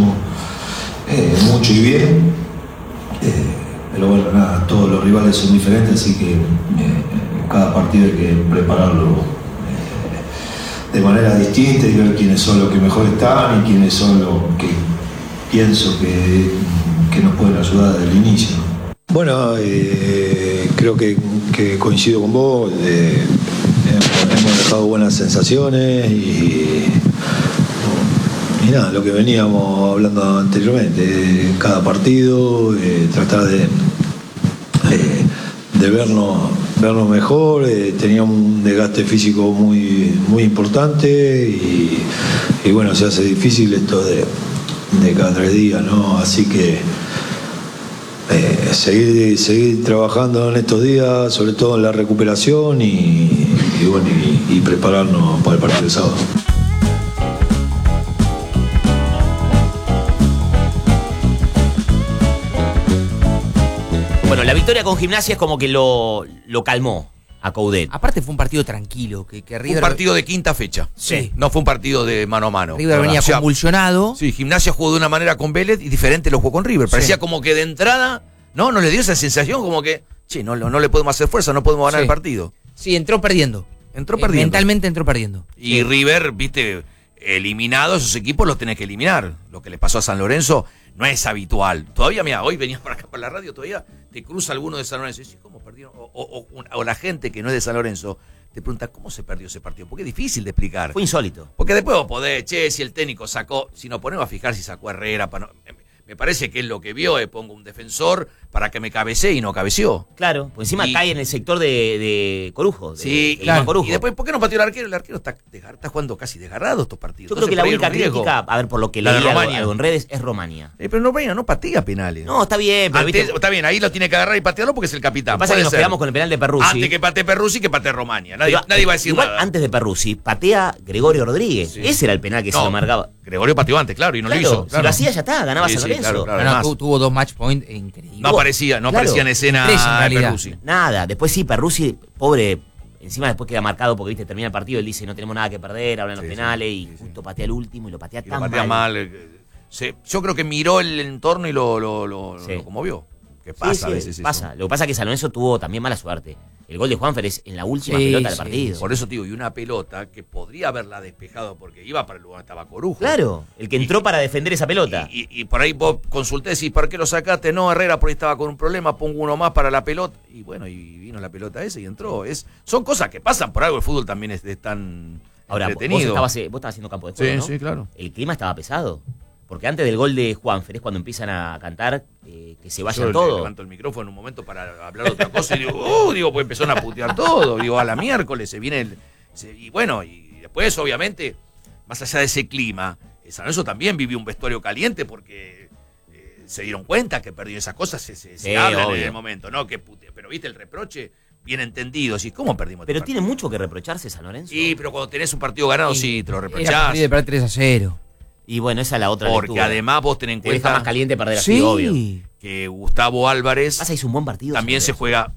Speaker 1: eh, mucho y bien. Eh, pero bueno, nada, todos los rivales son diferentes, así que eh, cada partido hay que prepararlo eh, de manera distinta y ver quiénes son los que mejor están y quiénes son los que pienso que, que nos pueden ayudar desde el inicio, ¿no? Bueno, eh, creo que, que coincido con vos. Eh, hemos, hemos dejado buenas sensaciones y, y nada, lo que veníamos hablando anteriormente, cada partido, eh, tratar de, eh, de vernos, vernos mejor. Eh, tenía un desgaste físico muy, muy importante y, y bueno, se hace difícil esto de, de cada tres días, ¿no? Así que Eh, seguir, seguir trabajando en estos días, sobre todo en la recuperación y, y, bueno, y, y prepararnos para el partido del sábado.
Speaker 2: Bueno, la victoria con Gimnasia es como que lo, lo calmó a Coudet.
Speaker 4: Aparte fue un partido tranquilo, que, que River...
Speaker 3: Un partido de quinta fecha.
Speaker 4: Sí.
Speaker 3: No fue un partido de mano a mano.
Speaker 4: River venía
Speaker 3: o sea,
Speaker 4: convulsionado.
Speaker 3: Sí, Gimnasia jugó de una manera con Vélez y diferente lo jugó con River. Parecía sí. como que de entrada, no, no le dio esa sensación como que, che, no, no, no le podemos hacer fuerza, no podemos ganar
Speaker 4: sí.
Speaker 3: el partido.
Speaker 4: Sí, entró perdiendo.
Speaker 3: Entró
Speaker 4: eh,
Speaker 3: perdiendo.
Speaker 4: Mentalmente entró perdiendo.
Speaker 3: Y
Speaker 4: sí.
Speaker 3: River, viste, eliminado, esos equipos los tenés que eliminar. Lo que le pasó a San Lorenzo no es habitual. Todavía, mira, hoy venías para acá, para la radio, todavía te cruza alguno de San Lorenzo y dices, ¿cómo perdieron? O, o, o, o la gente que no es de San Lorenzo te pregunta, ¿cómo se perdió ese partido? Porque es difícil de explicar.
Speaker 2: Fue insólito.
Speaker 3: Porque después vos podés, che, si el técnico sacó, si nos ponemos a fijar si sacó a Herrera, para no, me parece que es lo que vio, eh, pongo un defensor para que me cabecee y no cabeció.
Speaker 2: Claro, pues encima
Speaker 3: y,
Speaker 2: cae en el sector de, de Corujo. De,
Speaker 3: sí,
Speaker 2: de
Speaker 3: claro.
Speaker 2: Corujo.
Speaker 3: Y después, ¿por qué no pateó el arquero? El arquero está, está jugando casi desgarrado estos partidos.
Speaker 2: Yo creo
Speaker 3: Entonces,
Speaker 2: que la
Speaker 3: por ahí
Speaker 2: única
Speaker 3: un riesgo.
Speaker 2: crítica, a ver, por lo que
Speaker 3: La de
Speaker 2: leí algo,
Speaker 3: Romania.
Speaker 2: algo en redes, es Romania.
Speaker 3: Eh, pero no, venga, no patea penales.
Speaker 2: No, está bien, pero
Speaker 3: Antes,
Speaker 2: viste,
Speaker 3: está bien, ahí lo tiene que agarrar y patearlo porque es el capitán.
Speaker 2: lo que pasa es que nos
Speaker 3: ser.
Speaker 2: quedamos con el penal de Perruzzi.
Speaker 3: Antes que patee Perruzzi que patee Romania. Nadie,
Speaker 2: Pero,
Speaker 3: nadie va a decir
Speaker 2: igual,
Speaker 3: nada.
Speaker 2: antes de Perruzzi, patea Gregorio Rodríguez.
Speaker 3: Sí.
Speaker 2: Ese era el penal que
Speaker 3: No,
Speaker 2: se lo marcaba.
Speaker 3: Gregorio pateó antes, claro, y no
Speaker 2: Claro,
Speaker 3: lo hizo.
Speaker 2: si
Speaker 3: Claro.
Speaker 2: lo hacía ya está, ganaba
Speaker 3: Sí,
Speaker 2: San
Speaker 3: sí,
Speaker 2: Lorenzo.
Speaker 3: claro, claro.
Speaker 4: No, no,
Speaker 3: además.
Speaker 4: tuvo, tuvo dos match points increíbles.
Speaker 3: No aparecía, no
Speaker 2: Claro.
Speaker 3: aparecía en escena
Speaker 4: Tres, en realidad.
Speaker 3: Perruzzi.
Speaker 2: Nada, después sí, Perruzzi, pobre, encima después queda marcado porque viste termina el partido, él dice no tenemos nada que perder, hablan los
Speaker 3: Sí,
Speaker 2: penales
Speaker 3: sí,
Speaker 2: y
Speaker 3: sí, sí.
Speaker 2: justo patea el último y lo patea
Speaker 3: Y
Speaker 2: tan
Speaker 3: lo patea
Speaker 2: mal.
Speaker 3: mal. eh, se- yo creo que miró el entorno y lo, lo, lo,
Speaker 2: Sí.
Speaker 3: lo conmovió. Que
Speaker 2: Sí,
Speaker 3: pasa
Speaker 2: sí,
Speaker 3: a veces eso.
Speaker 2: pasa. Lo que pasa es que San Lorenzo tuvo también mala suerte. El gol de Juanfer es en la última
Speaker 4: Sí,
Speaker 2: pelota del
Speaker 4: sí.
Speaker 2: partido.
Speaker 3: Por eso, tío, y una pelota que podría haberla despejado porque iba para el lugar donde estaba Corujo.
Speaker 2: Claro, el que entró para defender esa pelota.
Speaker 3: Y, y, y por ahí vos consultés y ¿por qué lo sacaste? No, Herrera por ahí estaba con un problema, pongo uno más para la pelota. Y bueno, y vino la pelota esa y entró. Es, son cosas que pasan, por algo el fútbol también es, es tan
Speaker 2: Ahora, vos
Speaker 3: entretenido.
Speaker 2: estabas, vos estabas haciendo campo de
Speaker 3: Sí,
Speaker 2: juego, ¿no?
Speaker 3: sí, claro.
Speaker 2: El clima estaba pesado. Porque antes del gol de Juanfer es cuando empiezan a cantar eh, que se vayan
Speaker 3: Yo
Speaker 2: todos.
Speaker 3: le levanto el micrófono en un momento para hablar de otra cosa y digo, oh, digo, pues empezaron a putear todo. Digo, a la miércoles se viene el. se- y bueno, y después, obviamente, más allá de ese clima, eh, San Lorenzo también vivió un vestuario caliente porque eh, se dieron cuenta que perdió esas cosas, se, se, se
Speaker 2: Sí,
Speaker 3: hablan
Speaker 2: obvio.
Speaker 3: en el momento, ¿no? Que pute- pero viste el reproche bien entendido. ¿Y cómo perdimos este
Speaker 2: Pero tiene
Speaker 3: partido?
Speaker 2: mucho que reprocharse San Lorenzo.
Speaker 3: Sí, pero cuando tenés un partido ganado,
Speaker 4: Y
Speaker 3: sí, te lo
Speaker 4: Era
Speaker 3: reprochás.
Speaker 4: partido de perder tres a cero.
Speaker 2: Y bueno, esa es la otra
Speaker 3: Porque
Speaker 2: lectura.
Speaker 3: además vos tenés en
Speaker 2: Te deja
Speaker 3: cuenta
Speaker 2: más caliente perder así, obvio.
Speaker 3: que Gustavo Álvarez
Speaker 2: Pasa, hizo un buen partido.
Speaker 3: también
Speaker 2: San
Speaker 3: se
Speaker 2: Lorenzo.
Speaker 3: juega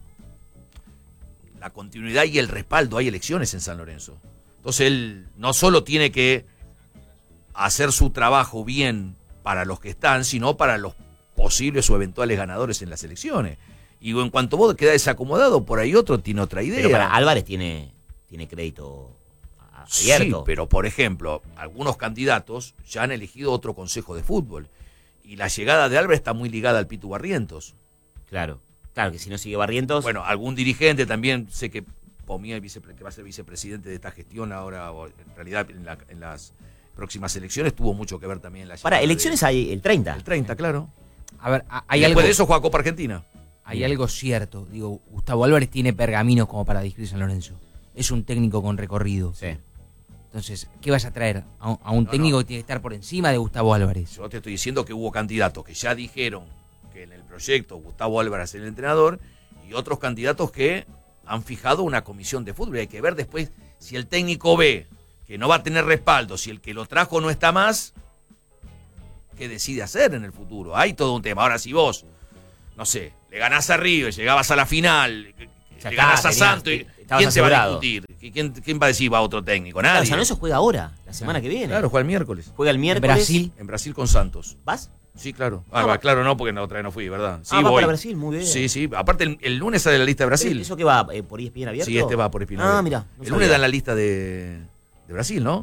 Speaker 3: la continuidad y el respaldo. Hay elecciones en San Lorenzo. Entonces él no solo tiene que hacer su trabajo bien para los que están, sino para los posibles o eventuales ganadores en las elecciones. Y en cuanto vos quedás desacomodado, por ahí otro tiene otra idea.
Speaker 2: Pero para Álvarez tiene, tiene crédito abierto.
Speaker 3: Sí, pero por ejemplo, algunos candidatos ya han elegido otro consejo de fútbol. Y la llegada de Álvarez está muy ligada al Pitu Barrientos.
Speaker 2: Claro, claro que si no sigue Barrientos.
Speaker 3: Bueno, algún dirigente también, sé que Pomía, el vicepre- que va a ser vicepresidente de esta gestión ahora, o en realidad en, la- en las próximas elecciones, tuvo mucho que ver también en la llegada
Speaker 2: para
Speaker 3: de-
Speaker 2: elecciones hay el treinta.
Speaker 3: El treinta, claro.
Speaker 4: A ver, a-
Speaker 3: Y
Speaker 4: hay
Speaker 3: después
Speaker 4: algo,
Speaker 3: de eso juega Copa Argentina.
Speaker 4: hay algo cierto. Digo, Gustavo Álvarez tiene pergaminos como para dirigir San Lorenzo. Es un técnico con recorrido.
Speaker 2: Sí.
Speaker 4: Entonces, ¿qué vas a traer? ¿A un, a un
Speaker 3: No,
Speaker 4: técnico
Speaker 3: no.
Speaker 4: que tiene que estar por encima de Gustavo Álvarez?
Speaker 3: Yo te estoy diciendo que hubo candidatos que ya dijeron que en el proyecto Gustavo Álvarez es el entrenador y otros candidatos que han fijado una comisión de fútbol. Y hay que ver después si el técnico ve que no va a tener respaldo, si el que lo trajo no está más, ¿qué decide hacer en el futuro? Hay todo un tema. Ahora, si vos, no sé, le ganás a River, llegabas a la final,
Speaker 2: Ya
Speaker 3: le
Speaker 2: está,
Speaker 3: ganás a
Speaker 2: tenías-
Speaker 3: Santos, y-
Speaker 2: estabas
Speaker 3: ¿quién te va a
Speaker 2: asegurado.
Speaker 3: discutir? ¿Quién, ¿Quién va a decir va a otro técnico?
Speaker 2: Claro,
Speaker 3: Nadie.
Speaker 2: San Lorenzo juega ahora, la semana que viene.
Speaker 3: Claro, juega el miércoles.
Speaker 2: Juega el
Speaker 4: En
Speaker 2: miércoles.
Speaker 4: Brasil.
Speaker 3: En Brasil con Santos.
Speaker 2: ¿Vas?
Speaker 3: Sí, claro.
Speaker 2: Ah,
Speaker 3: Ah,
Speaker 2: va.
Speaker 3: claro, no, porque la otra vez no fui, ¿verdad? Sí,
Speaker 2: ah, va
Speaker 3: voy.
Speaker 2: para Brasil, muy bien.
Speaker 3: Sí, sí. Aparte, el, el lunes sale la lista de Brasil.
Speaker 2: ¿Eso que va eh, por E S P N abierto?
Speaker 3: Sí, este va por Espino.
Speaker 2: Ah, mira.
Speaker 3: el lunes dan la lista de, de Brasil, ¿no?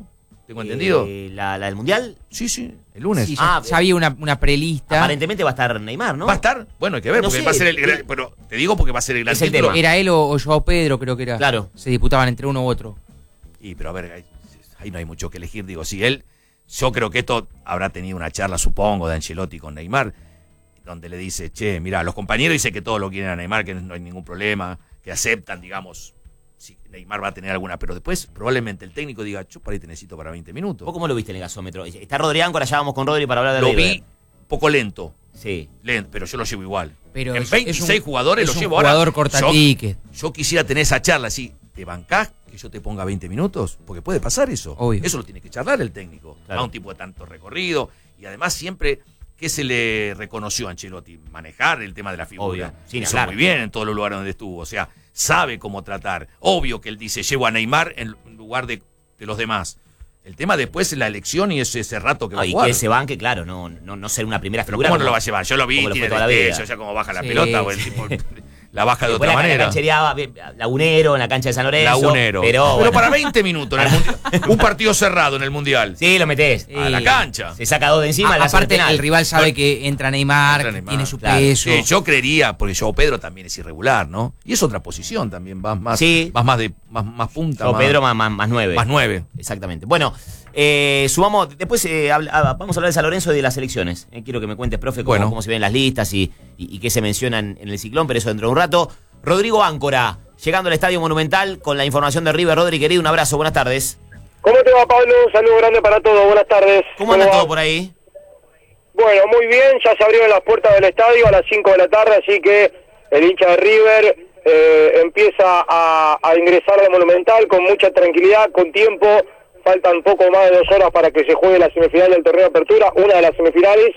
Speaker 3: tengo entendido.
Speaker 2: Eh, ¿la, ¿La del Mundial?
Speaker 3: Sí, sí, el lunes.
Speaker 4: Sí, ya,
Speaker 2: Ah,
Speaker 4: ya había una, una prelista.
Speaker 2: Aparentemente va a estar Neymar, ¿no?
Speaker 3: ¿Va a estar? Bueno, hay que ver,
Speaker 2: No
Speaker 3: porque
Speaker 2: sé,
Speaker 3: va a ser el gran,
Speaker 2: eh,
Speaker 3: pero te digo porque va a ser el gran
Speaker 2: es el
Speaker 3: título.
Speaker 2: tema.
Speaker 4: Era él o, o Joao Pedro, creo que era.
Speaker 2: Claro.
Speaker 4: Se disputaban entre uno u otro.
Speaker 3: Y pero a ver, ahí, ahí no hay mucho que elegir. Digo, si él, yo creo que esto habrá tenido una charla, supongo, de Ancelotti con Neymar, donde le dice, che, mira, los compañeros dicen que todos lo quieren a Neymar, que no hay ningún problema, que aceptan, digamos, si Neymar va a tener alguna, pero después probablemente el técnico diga, yo para ahí te necesito para veinte minutos.
Speaker 2: ¿Vos cómo lo viste en el gasómetro? Está Rodri Áncora, ya vamos con Rodri para hablar de
Speaker 3: Lo
Speaker 2: River.
Speaker 3: vi un poco lento,
Speaker 2: Sí.
Speaker 3: lento, pero yo lo llevo igual.
Speaker 4: Pero
Speaker 3: en
Speaker 4: es-
Speaker 3: veintiséis
Speaker 4: es un-
Speaker 3: jugadores
Speaker 4: es
Speaker 3: lo
Speaker 4: un
Speaker 3: llevo
Speaker 4: jugador
Speaker 3: ahora.
Speaker 4: corta
Speaker 3: Yo-
Speaker 4: ticket.
Speaker 3: Yo quisiera tener esa charla así, ¿te bancás que yo te ponga veinte minutos? Porque puede pasar eso.
Speaker 4: Obvio.
Speaker 3: Eso lo tiene que charlar el técnico.
Speaker 2: Claro.
Speaker 3: A un tipo de tanto recorrido. Y además siempre, ¿qué se le reconoció a Ancelotti? Manejar el tema de la figura.
Speaker 2: Obvio, sin
Speaker 3: Hizo
Speaker 2: hablar.
Speaker 3: muy bien en todos los lugares donde estuvo. O sea, sabe cómo tratar. Obvio que él dice, llevo a Neymar en lugar de, de los demás. El tema después es la elección y es ese rato que va
Speaker 2: Ah,
Speaker 3: a
Speaker 2: y
Speaker 3: jugar.
Speaker 2: que ese banque, claro, no, no, no ser una primera
Speaker 3: Pero
Speaker 2: figura.
Speaker 3: ¿cómo no
Speaker 2: como-
Speaker 3: lo va a llevar? Yo lo vi,
Speaker 2: como lo fue
Speaker 3: tiene
Speaker 2: toda la
Speaker 3: destello,
Speaker 2: vida.
Speaker 3: ya como baja la
Speaker 4: Sí,
Speaker 3: pelota, o el
Speaker 4: sí.
Speaker 3: tipo la baja de
Speaker 2: Después
Speaker 3: otra
Speaker 2: la,
Speaker 3: manera.
Speaker 2: la canchería, bien, lagunero en la cancha de San Lorenzo.
Speaker 3: Lagunero.
Speaker 2: Pero,
Speaker 3: Pero
Speaker 2: bueno.
Speaker 3: para veinte minutos en el mundial. Un partido cerrado en el mundial.
Speaker 2: Sí, lo metés.
Speaker 3: A la
Speaker 2: Sí.
Speaker 3: cancha.
Speaker 2: Se saca dos de encima.
Speaker 4: A-
Speaker 2: le hace
Speaker 4: aparte,
Speaker 2: penal.
Speaker 4: el rival sabe que entra Neymar,
Speaker 3: Entra
Speaker 4: que
Speaker 3: Neymar,
Speaker 4: tiene su
Speaker 2: claro.
Speaker 4: peso.
Speaker 3: Sí, yo creería, porque Joao Pedro también es irregular, ¿no? Y es otra posición también, más, más,
Speaker 2: Sí.
Speaker 3: más, más de más, más punta.
Speaker 2: Yo,
Speaker 3: más,
Speaker 2: Pedro más, más, más nueve.
Speaker 3: más nueve.
Speaker 2: Exactamente. Bueno, eh, sumamos, después eh, habla- ah, vamos a hablar de San Lorenzo y de las elecciones. Eh, quiero que me cuentes, profe, cómo,
Speaker 3: Bueno.
Speaker 2: cómo se ven las listas y, y, y qué se mencionan en el ciclón, pero eso dentro de un rato. Rodrigo Áncora, llegando al Estadio Monumental con la información de River. Rodri, querido, un abrazo, buenas tardes.
Speaker 5: ¿Cómo te va, Pablo? Un saludo grande para todos. Buenas tardes.
Speaker 2: ¿Cómo anda
Speaker 5: va?
Speaker 2: todo por ahí?
Speaker 5: Bueno, muy bien. Ya se abrieron las puertas del estadio a las cinco de la tarde, así que el hincha de River eh, empieza a, a ingresar de Monumental con mucha tranquilidad, con tiempo. Faltan poco más de dos horas para que se juegue la semifinal del torneo de apertura, una de las semifinales.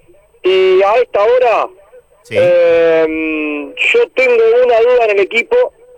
Speaker 5: Y a esta hora,
Speaker 2: Sí.
Speaker 5: eh, yo tengo una duda en el equipo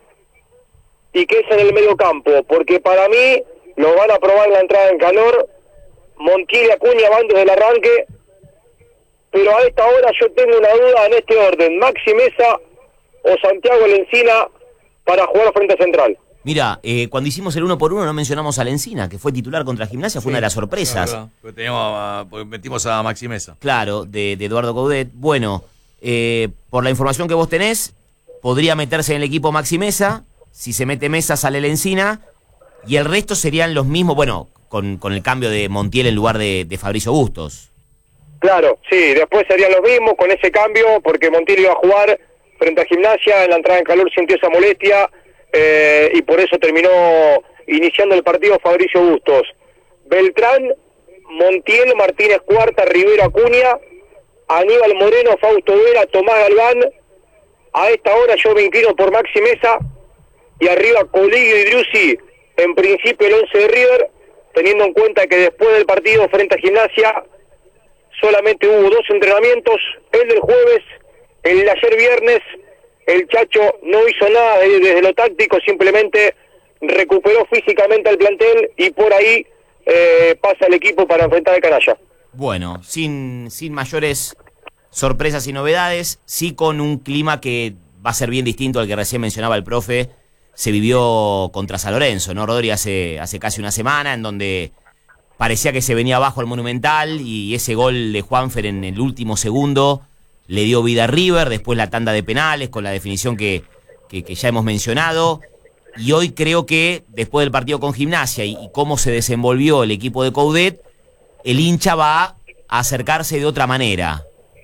Speaker 5: y que es en el medio campo, porque para mí lo van a probar en la entrada en calor. Montiel y Acuña van desde el arranque, pero a esta hora yo tengo una duda en este orden: Maxi Mesa o Santiago Lencina para jugar frente a Central.
Speaker 2: Mira, eh, cuando hicimos el uno por uno no mencionamos a Lencina, que fue titular contra Gimnasia, fue una de las sorpresas.
Speaker 3: La verdad, porque teníamos a- porque metimos a Maxi Mesa.
Speaker 2: Claro, de, de Eduardo Coudet. Bueno, eh, por la información que vos tenés, podría meterse en el equipo Maxi Mesa. Si se mete Mesa, sale Lencina. Y el resto serían los mismos, bueno, con, con el cambio de Montiel en lugar de, de Fabricio Bustos.
Speaker 5: Claro, sí, después serían los mismos con ese cambio, porque Montiel iba a jugar frente a Gimnasia, en la entrada en calor sintió esa molestia, eh, y por eso terminó iniciando el partido Fabricio Bustos. Beltrán, Montiel, Martínez Cuarta, Rivero Acuña, Aníbal Moreno, Fausto Vera, Tomás Galván. A esta hora yo me inclino por Maxi Mesa, y arriba Coligio y Driussi, en principio el once de River, teniendo en cuenta que después del partido frente a Gimnasia solamente hubo dos entrenamientos, el del jueves, el de ayer viernes. El Chacho no hizo nada de- desde lo táctico, simplemente recuperó físicamente al plantel y por ahí eh, pasa el equipo para enfrentar al Canalla.
Speaker 2: Bueno, sin, sin mayores sorpresas y novedades, sí con un clima que va a ser bien distinto al que recién mencionaba el profe. Se vivió contra San Lorenzo, ¿no, Rodri? Hace, hace casi una semana, en donde parecía que se venía abajo el Monumental y ese gol de Juanfer en el último segundo le dio vida a River, después la tanda de penales con la definición que, que, que ya hemos mencionado. Y hoy creo que después del partido con Gimnasia y, y cómo se desenvolvió el equipo de Coudet, el hincha va a acercarse de otra manera.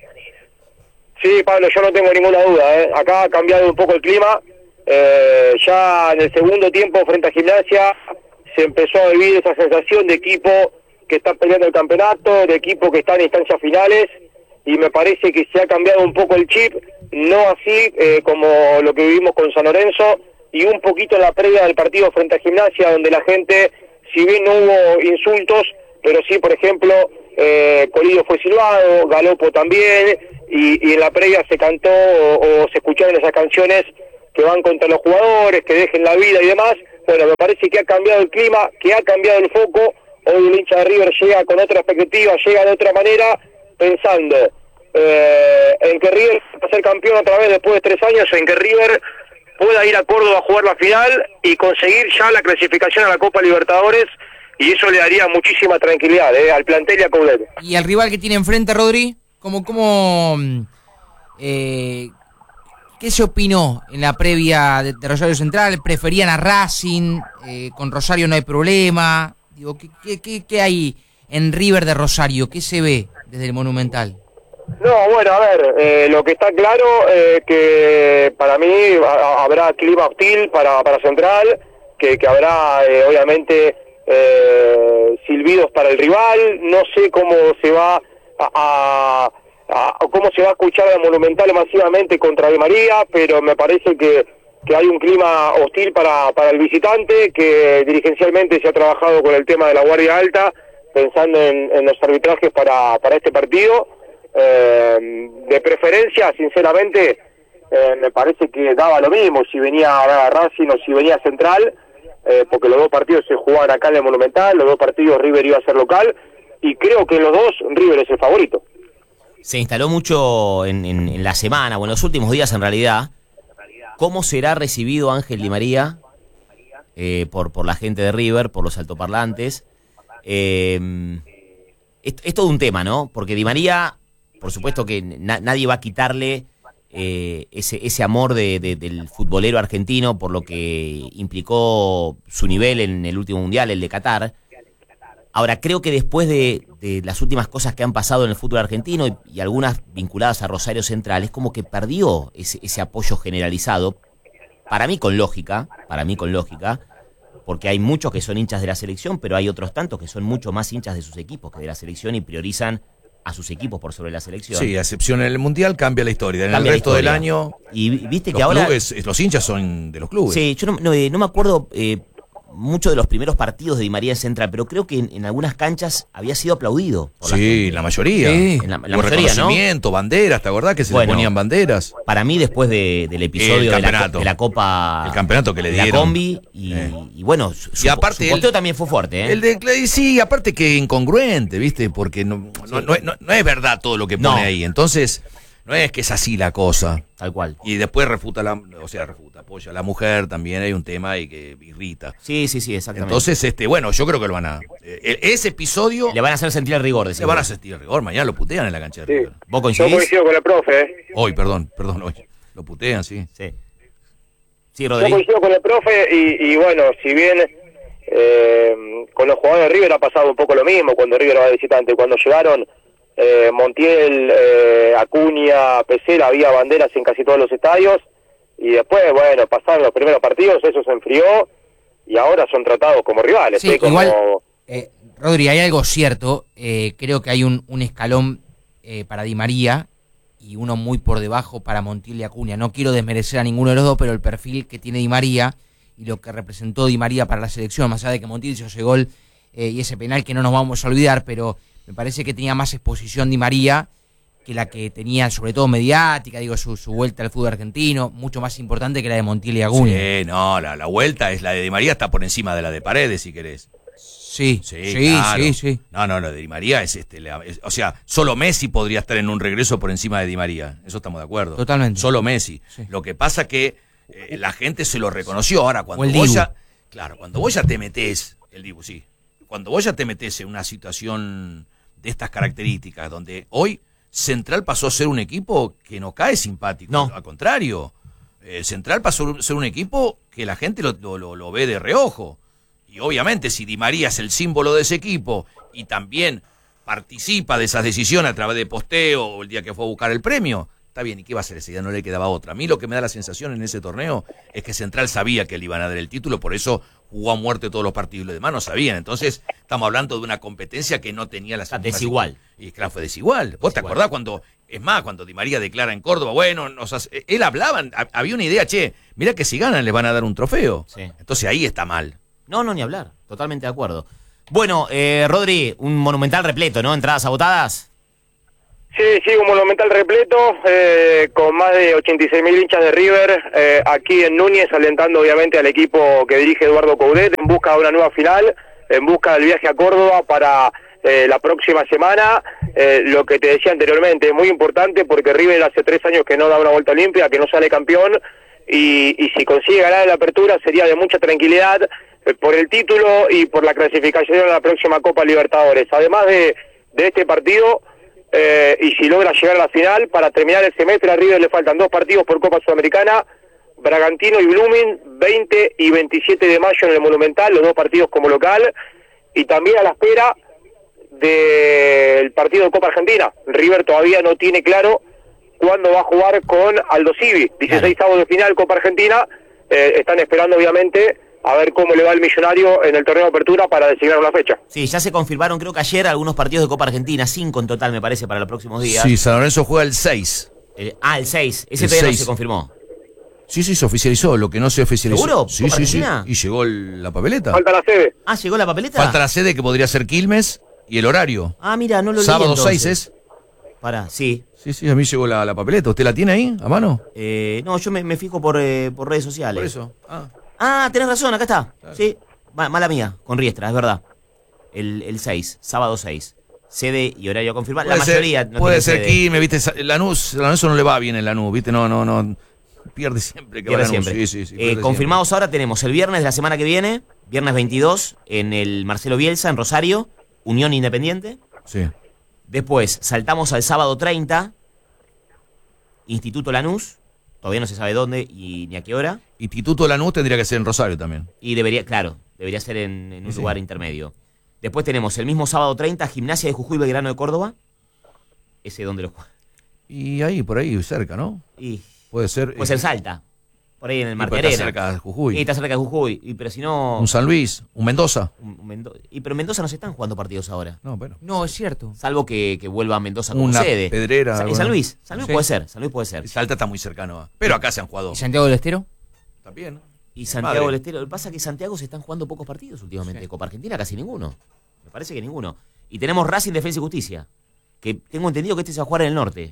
Speaker 5: Sí, Pablo, yo no tengo ninguna duda, ¿eh? Acá ha cambiado un poco el clima. Eh, ya en el segundo tiempo frente a Gimnasia se empezó a vivir esa sensación de equipo que está peleando el campeonato, de equipo que está en instancias finales, y me parece que se ha cambiado un poco el chip, no así eh, como lo que vivimos con San Lorenzo, y un poquito en la previa del partido frente a Gimnasia, donde la gente, si bien no hubo insultos, pero sí, por ejemplo, eh, Colillo fue silbado, Galopo también, y, y en la previa se cantó o, o se escucharon esas canciones que van contra los jugadores, que dejen la vida y demás. Bueno, me parece que ha cambiado el clima, que ha cambiado el foco. Hoy el hincha de River llega con otra perspectiva, llega de otra manera, pensando eh, en que River va a ser campeón otra vez después de tres años, en que River pueda ir a Córdoba a jugar la final y conseguir ya la clasificación a la Copa Libertadores, y eso le daría muchísima tranquilidad eh, al plantel y a Coudet.
Speaker 4: ¿Y el rival que tiene enfrente, Rodri? ¿Cómo, cómo, eh, ¿Qué se opinó en la previa de, de Rosario Central? ¿Preferían a Racing? Eh, ¿Con Rosario no hay problema? Digo, ¿qué, qué, qué, qué hay en River de Rosario? ¿Qué se ve desde el Monumental?
Speaker 5: No, bueno, a ver, eh, lo que está claro es eh, que para mí a, habrá clima hostil para, para Central, que, que habrá eh, obviamente eh, silbidos para el rival, no sé cómo se va a, a, a cómo se va a escuchar el Monumental masivamente contra Di María, pero me parece que, que hay un clima hostil para, para el visitante, que dirigencialmente se ha trabajado con el tema de la guardia alta, pensando en, en los arbitrajes para, para este partido. Eh, de preferencia, sinceramente, eh, me parece que daba lo mismo si venía a Racing o si venía Central, eh, porque los dos partidos se jugaban acá en el Monumental, los dos partidos River iba a ser local, y creo que en los dos River es el favorito.
Speaker 2: Se instaló mucho en, en, en la semana, o en los últimos días en realidad, cómo será recibido Ángel Di María eh, por, por la gente de River, por los altoparlantes. Eh, es, es todo un tema, ¿no? Porque Di María... Por supuesto que na- nadie va a quitarle eh, ese, ese amor de, de, del futbolero argentino por lo que implicó su nivel en el último mundial, el de Qatar. Ahora, creo que después de, de las últimas cosas que han pasado en el fútbol argentino y, y algunas vinculadas a Rosario Central, es como que perdió ese, ese apoyo generalizado, para mí con lógica, para mí con lógica, porque hay muchos que son hinchas de la selección, pero hay otros tantos que son mucho más hinchas de sus equipos que de la selección y priorizan a sus equipos por sobre la selección.
Speaker 3: Sí, a excepción en el Mundial cambia la historia. En
Speaker 2: Cambia
Speaker 3: el resto
Speaker 2: la
Speaker 3: del
Speaker 2: historia.
Speaker 3: año,
Speaker 2: Y viste que
Speaker 3: los
Speaker 2: ahora...
Speaker 3: clubes, los hinchas son de los clubes.
Speaker 2: Sí, yo no, no, eh, no me acuerdo eh, mucho de los primeros partidos de Di María en Central, pero creo que en, en algunas canchas había sido aplaudido. Por la
Speaker 3: Sí,
Speaker 2: gente.
Speaker 3: la mayoría.
Speaker 4: Sí.
Speaker 2: En la, la
Speaker 3: Hubo
Speaker 2: mayoría, ¿no?
Speaker 3: reconocimiento, banderas, ¿te acordás que se
Speaker 2: Bueno.
Speaker 3: le ponían banderas?
Speaker 2: Para mí, después de, del episodio
Speaker 3: El
Speaker 2: de la,
Speaker 3: campeonato.
Speaker 2: de la Copa...
Speaker 3: El campeonato que le
Speaker 2: de la
Speaker 3: dieron.
Speaker 2: Combi, y,
Speaker 3: Eh.
Speaker 2: y bueno, su,
Speaker 3: Y aparte
Speaker 2: su
Speaker 3: él-
Speaker 2: posteo también fue fuerte, ¿eh?
Speaker 3: El de Clay, sí, aparte que incongruente, ¿viste? Porque no, no, no, no- no es verdad todo lo que pone
Speaker 2: No.
Speaker 3: ahí. Entonces, no es que es así la cosa.
Speaker 2: Tal cual.
Speaker 3: Y después refuta la, o sea, refuta, apoya a la mujer, también hay un tema ahí que irrita.
Speaker 2: Sí, sí, sí, exactamente.
Speaker 3: Entonces, este, bueno, yo creo que lo van a. eh, ese episodio
Speaker 2: Le van a hacer sentir el rigor, decís
Speaker 3: se van a
Speaker 2: vos.
Speaker 3: sentir el rigor, mañana lo putean en la cancha de
Speaker 5: Sí.
Speaker 3: River.
Speaker 2: ¿Vos
Speaker 5: Yo
Speaker 2: coincidís?
Speaker 5: coincido con el profe, ¿eh?
Speaker 3: Hoy, perdón, perdón, hoy. Lo putean, sí.
Speaker 2: Sí. Sí,
Speaker 5: Yo
Speaker 2: Rodrigo.
Speaker 5: coincido con el profe y, y bueno, si bien eh, con los jugadores de River ha pasado un poco lo mismo cuando River va de visitante, cuando llegaron eh, Montiel, eh, Acuña, Pesela, había banderas en casi todos los estadios y después, bueno, pasaron los primeros partidos, eso se enfrió y ahora son tratados como rivales.
Speaker 4: Sí,
Speaker 5: ¿eh? Como...
Speaker 4: igual, eh, Rodri, hay algo cierto. Eh, creo que hay un, un escalón eh, para Di María y uno muy por debajo para Montiel y Acuña. No quiero desmerecer a ninguno de los dos, pero el perfil que tiene Di María y lo que representó Di María para la selección, más allá de que Montiel hizo ese gol eh, y ese penal que no nos vamos a olvidar, pero me parece que tenía más exposición Di María que la que tenía, sobre todo mediática, digo, su, su vuelta al fútbol argentino, mucho más importante que la de Montiel y Acuña.
Speaker 3: Sí, no, la, la vuelta es la de Di María, está por encima de la de Paredes, si querés.
Speaker 4: Sí,
Speaker 3: Sí,
Speaker 4: sí,
Speaker 3: claro.
Speaker 4: sí, sí.
Speaker 3: No, no, lo de Di María es este, la- es- o sea, solo Messi podría estar en un regreso por encima de Di María. Eso estamos de acuerdo.
Speaker 4: Totalmente.
Speaker 3: Solo Messi.
Speaker 4: Sí.
Speaker 3: Lo que pasa que eh, la gente se lo reconoció. Ahora, cuando
Speaker 4: O el
Speaker 3: vos
Speaker 4: Dibu.
Speaker 3: ya, claro, cuando vos ya te metés, el Dibu, sí. Cuando vos ya te metés en una situación de estas características, donde hoy Central pasó a ser un equipo que no cae simpático.
Speaker 2: No.
Speaker 3: Al contrario. Eh, Central pasó a ser un equipo que la gente lo, lo, lo- lo ve de reojo. Y obviamente si Di María es el símbolo de ese equipo y también participa de esas decisiones a través de posteo o el día que fue a buscar el premio, está bien, ¿y qué va a hacer ese día? No le quedaba otra. A mí lo que me da la sensación en ese torneo es que Central sabía que le iban a dar el título, por eso jugó a muerte todos los partidos y los demás no sabían. Entonces estamos hablando de una competencia que no tenía la
Speaker 2: sea, desigual.
Speaker 3: Y claro, fue desigual. ¿Vos te
Speaker 2: Desigual.
Speaker 3: acordás cuando, es más, cuando Di María declara en Córdoba, bueno, nos hace- él hablaba, ha- había una idea, che, mirá que si ganan les van a dar un trofeo.
Speaker 2: Sí.
Speaker 3: Entonces ahí está mal.
Speaker 2: No, no, ni hablar. Totalmente de acuerdo. Bueno, eh, Rodri, un monumental repleto, ¿no? Entradas agotadas.
Speaker 5: Sí, sí, un monumental repleto, eh, con más de ochenta y seis mil hinchas de River, eh, aquí en Núñez, alentando obviamente al equipo que dirige Eduardo Coudet, en busca de una nueva final, en busca del viaje a Córdoba para eh, la próxima semana. Eh, lo que te decía anteriormente, es muy importante porque River hace tres años que no da una vuelta olímpica, que no sale campeón, y, y si consigue ganar en la apertura sería de mucha tranquilidad, eh, por el título y por la clasificación a la próxima Copa Libertadores. Además de, de este partido, eh, y si logra llegar a la final, para terminar el semestre a River le faltan dos partidos por Copa Sudamericana, Bragantino y Blooming, veinte y veintisiete de mayo en el Monumental, los dos partidos como local, y también a la espera del partido de Copa Argentina. River todavía no tiene claro cuándo va a jugar con Aldo Civi. dieciséis avos de final Copa Argentina, eh, están esperando obviamente a ver cómo le va el Millonario en el torneo de apertura para designar una fecha.
Speaker 2: Sí, ya se confirmaron creo que ayer algunos partidos de Copa Argentina, cinco en total me parece para los próximos días.
Speaker 3: Sí, San Lorenzo juega el seis.
Speaker 2: Eh, ah, el seis, ese
Speaker 3: El
Speaker 2: todavía no
Speaker 3: seis.
Speaker 2: se confirmó.
Speaker 3: Sí, sí, se oficializó. Lo que no se oficializó.
Speaker 2: ¿Seguro?
Speaker 3: Sí,
Speaker 2: ¿Copa
Speaker 3: sí, sí.
Speaker 2: Argentina?
Speaker 3: Y llegó el- la papeleta.
Speaker 5: Falta la sede.
Speaker 2: Ah, ¿llegó la papeleta?
Speaker 3: Falta la sede que podría ser Quilmes y el horario.
Speaker 2: Ah, mira, no lo leí
Speaker 3: Sábado
Speaker 2: entonces.
Speaker 3: seis es.
Speaker 2: Pará, sí.
Speaker 3: Sí, sí, a mí llegó la, la papeleta. ¿Usted la tiene ahí, a mano?
Speaker 2: Eh, no, yo me, me fijo por, eh, por redes sociales.
Speaker 3: Por eso. Ah.
Speaker 2: Ah, tenés razón, acá está. Sí, Ma- mala mía, con Riestra, es verdad. El, el seis, sábado seis. Sede y horario a confirmar. La
Speaker 3: Puede ser-
Speaker 2: mayoría no
Speaker 3: puede
Speaker 2: tiene
Speaker 3: ser
Speaker 2: sede.
Speaker 3: Quilmes, viste. Sa- Lanús, Lanús no le va bien en Lanús, viste. No, no, no. Pierde siempre que
Speaker 2: Pierde
Speaker 3: va Lanús.
Speaker 2: siempre.
Speaker 3: Sí, sí, sí,
Speaker 2: Eh,
Speaker 3: pierde
Speaker 2: confirmados ahora tenemos el viernes de la semana que viene, viernes veintidós, en el Marcelo Bielsa, en Rosario, Unión Independiente.
Speaker 3: siempre. Sí.
Speaker 2: Después saltamos al sábado treinta, Instituto Lanús, todavía no se sabe dónde y ni a qué hora.
Speaker 3: Instituto Lanús tendría que ser en Rosario también.
Speaker 2: Y debería, claro, debería ser en, en un
Speaker 3: Sí.
Speaker 2: lugar intermedio. Después tenemos el mismo sábado treinta, Gimnasia de Jujuy Belgrano de Córdoba. Ese donde lo juega.
Speaker 3: Y ahí, por ahí, cerca, ¿no?
Speaker 2: Y
Speaker 3: Puede ser.
Speaker 2: pues
Speaker 3: eh,
Speaker 2: el Salta. Por ahí en el
Speaker 3: y
Speaker 2: Marte
Speaker 3: puede
Speaker 2: Arena.
Speaker 3: estar cerca de Jujuy.
Speaker 2: Y está cerca de Jujuy. Y, pero si no.
Speaker 3: Un San Luis, un Mendoza.
Speaker 2: un- un Mendo- y pero en Mendoza no se están jugando partidos ahora.
Speaker 3: No, bueno.
Speaker 4: No, es cierto.
Speaker 2: Salvo que, que vuelva a Mendoza como
Speaker 3: Una
Speaker 2: sede.
Speaker 3: Pedrera,
Speaker 2: Sa-
Speaker 3: alguna-
Speaker 2: San Luis. San Luis
Speaker 4: Sí.
Speaker 2: puede ser. San Luis puede ser.
Speaker 3: Salta está muy cercano. a- Pero acá se han jugado.
Speaker 4: ¿Y Santiago del Estero?
Speaker 3: También.
Speaker 2: Y Santiago
Speaker 3: Madre.
Speaker 2: del Estero. Lo que pasa es que Santiago se están jugando pocos partidos últimamente.
Speaker 4: Sí.
Speaker 2: Copa Argentina casi ninguno. Me parece que ninguno. Y tenemos Racing Defensa y Justicia. Que tengo entendido que este se va a jugar en el norte.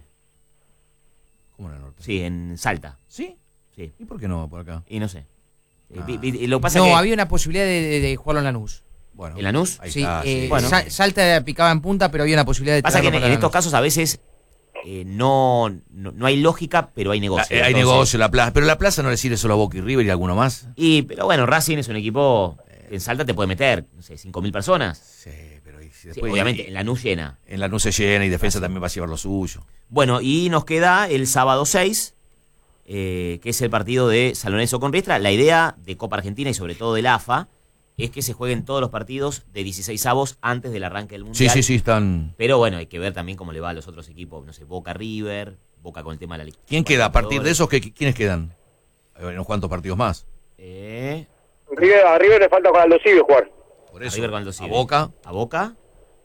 Speaker 3: ¿Cómo en el norte?
Speaker 2: Sí, en Salta.
Speaker 3: ¿Sí?
Speaker 2: Sí.
Speaker 3: ¿Y por qué no por acá?
Speaker 2: Y no sé. Eh,
Speaker 3: Ah.
Speaker 2: vi- vi- y lo que pasa
Speaker 4: No,
Speaker 2: que
Speaker 4: había una posibilidad de, de- de jugarlo en Lanús.
Speaker 3: Bueno.
Speaker 2: ¿En Lanús?
Speaker 3: Ahí
Speaker 4: Sí,
Speaker 3: está,
Speaker 4: eh,
Speaker 3: sí.
Speaker 2: Bueno.
Speaker 4: Sa- Salta picaba en punta, pero había una posibilidad de
Speaker 2: pasa que en,
Speaker 4: traerlo
Speaker 2: en
Speaker 4: para
Speaker 2: estos
Speaker 4: Lanús.
Speaker 2: casos a veces eh, no, no, no hay lógica, pero hay
Speaker 3: La-
Speaker 2: negocio.
Speaker 3: eh, hay
Speaker 2: Entonces-
Speaker 3: negocio, la plaza. Pero la plaza no le sirve solo a Boca y River y alguno más.
Speaker 2: Y, pero bueno, Racing es un equipo que en Salta te puede meter, no sé, cinco mil personas.
Speaker 3: Sí, pero y si
Speaker 2: Sí,
Speaker 3: después.
Speaker 2: obviamente,
Speaker 3: y-
Speaker 2: en Lanús llena.
Speaker 3: en la se llena y defensa también va a llevar lo suyo.
Speaker 2: Bueno, y nos queda el sábado seis, eh, que es el partido de San Lorenzo con Riestra. La idea de Copa Argentina y sobre todo del A F A es que se jueguen todos los partidos de dieciséis avos antes del arranque del
Speaker 3: Sí,
Speaker 2: Mundial.
Speaker 3: sí, sí, están.
Speaker 2: Pero bueno, hay que ver también cómo le va a los otros equipos, no sé, Boca River, Boca con el tema de la Liga.
Speaker 3: ¿Quién queda? A partir de esos, ¿qué- ¿quiénes quedan? Hay unos cuantos partidos más.
Speaker 2: Eh,
Speaker 5: River, a River le falta con Aldo Civi jugar.
Speaker 3: Por eso.
Speaker 2: River con Aldo
Speaker 3: a
Speaker 2: Civi.
Speaker 3: Boca.
Speaker 2: A Boca.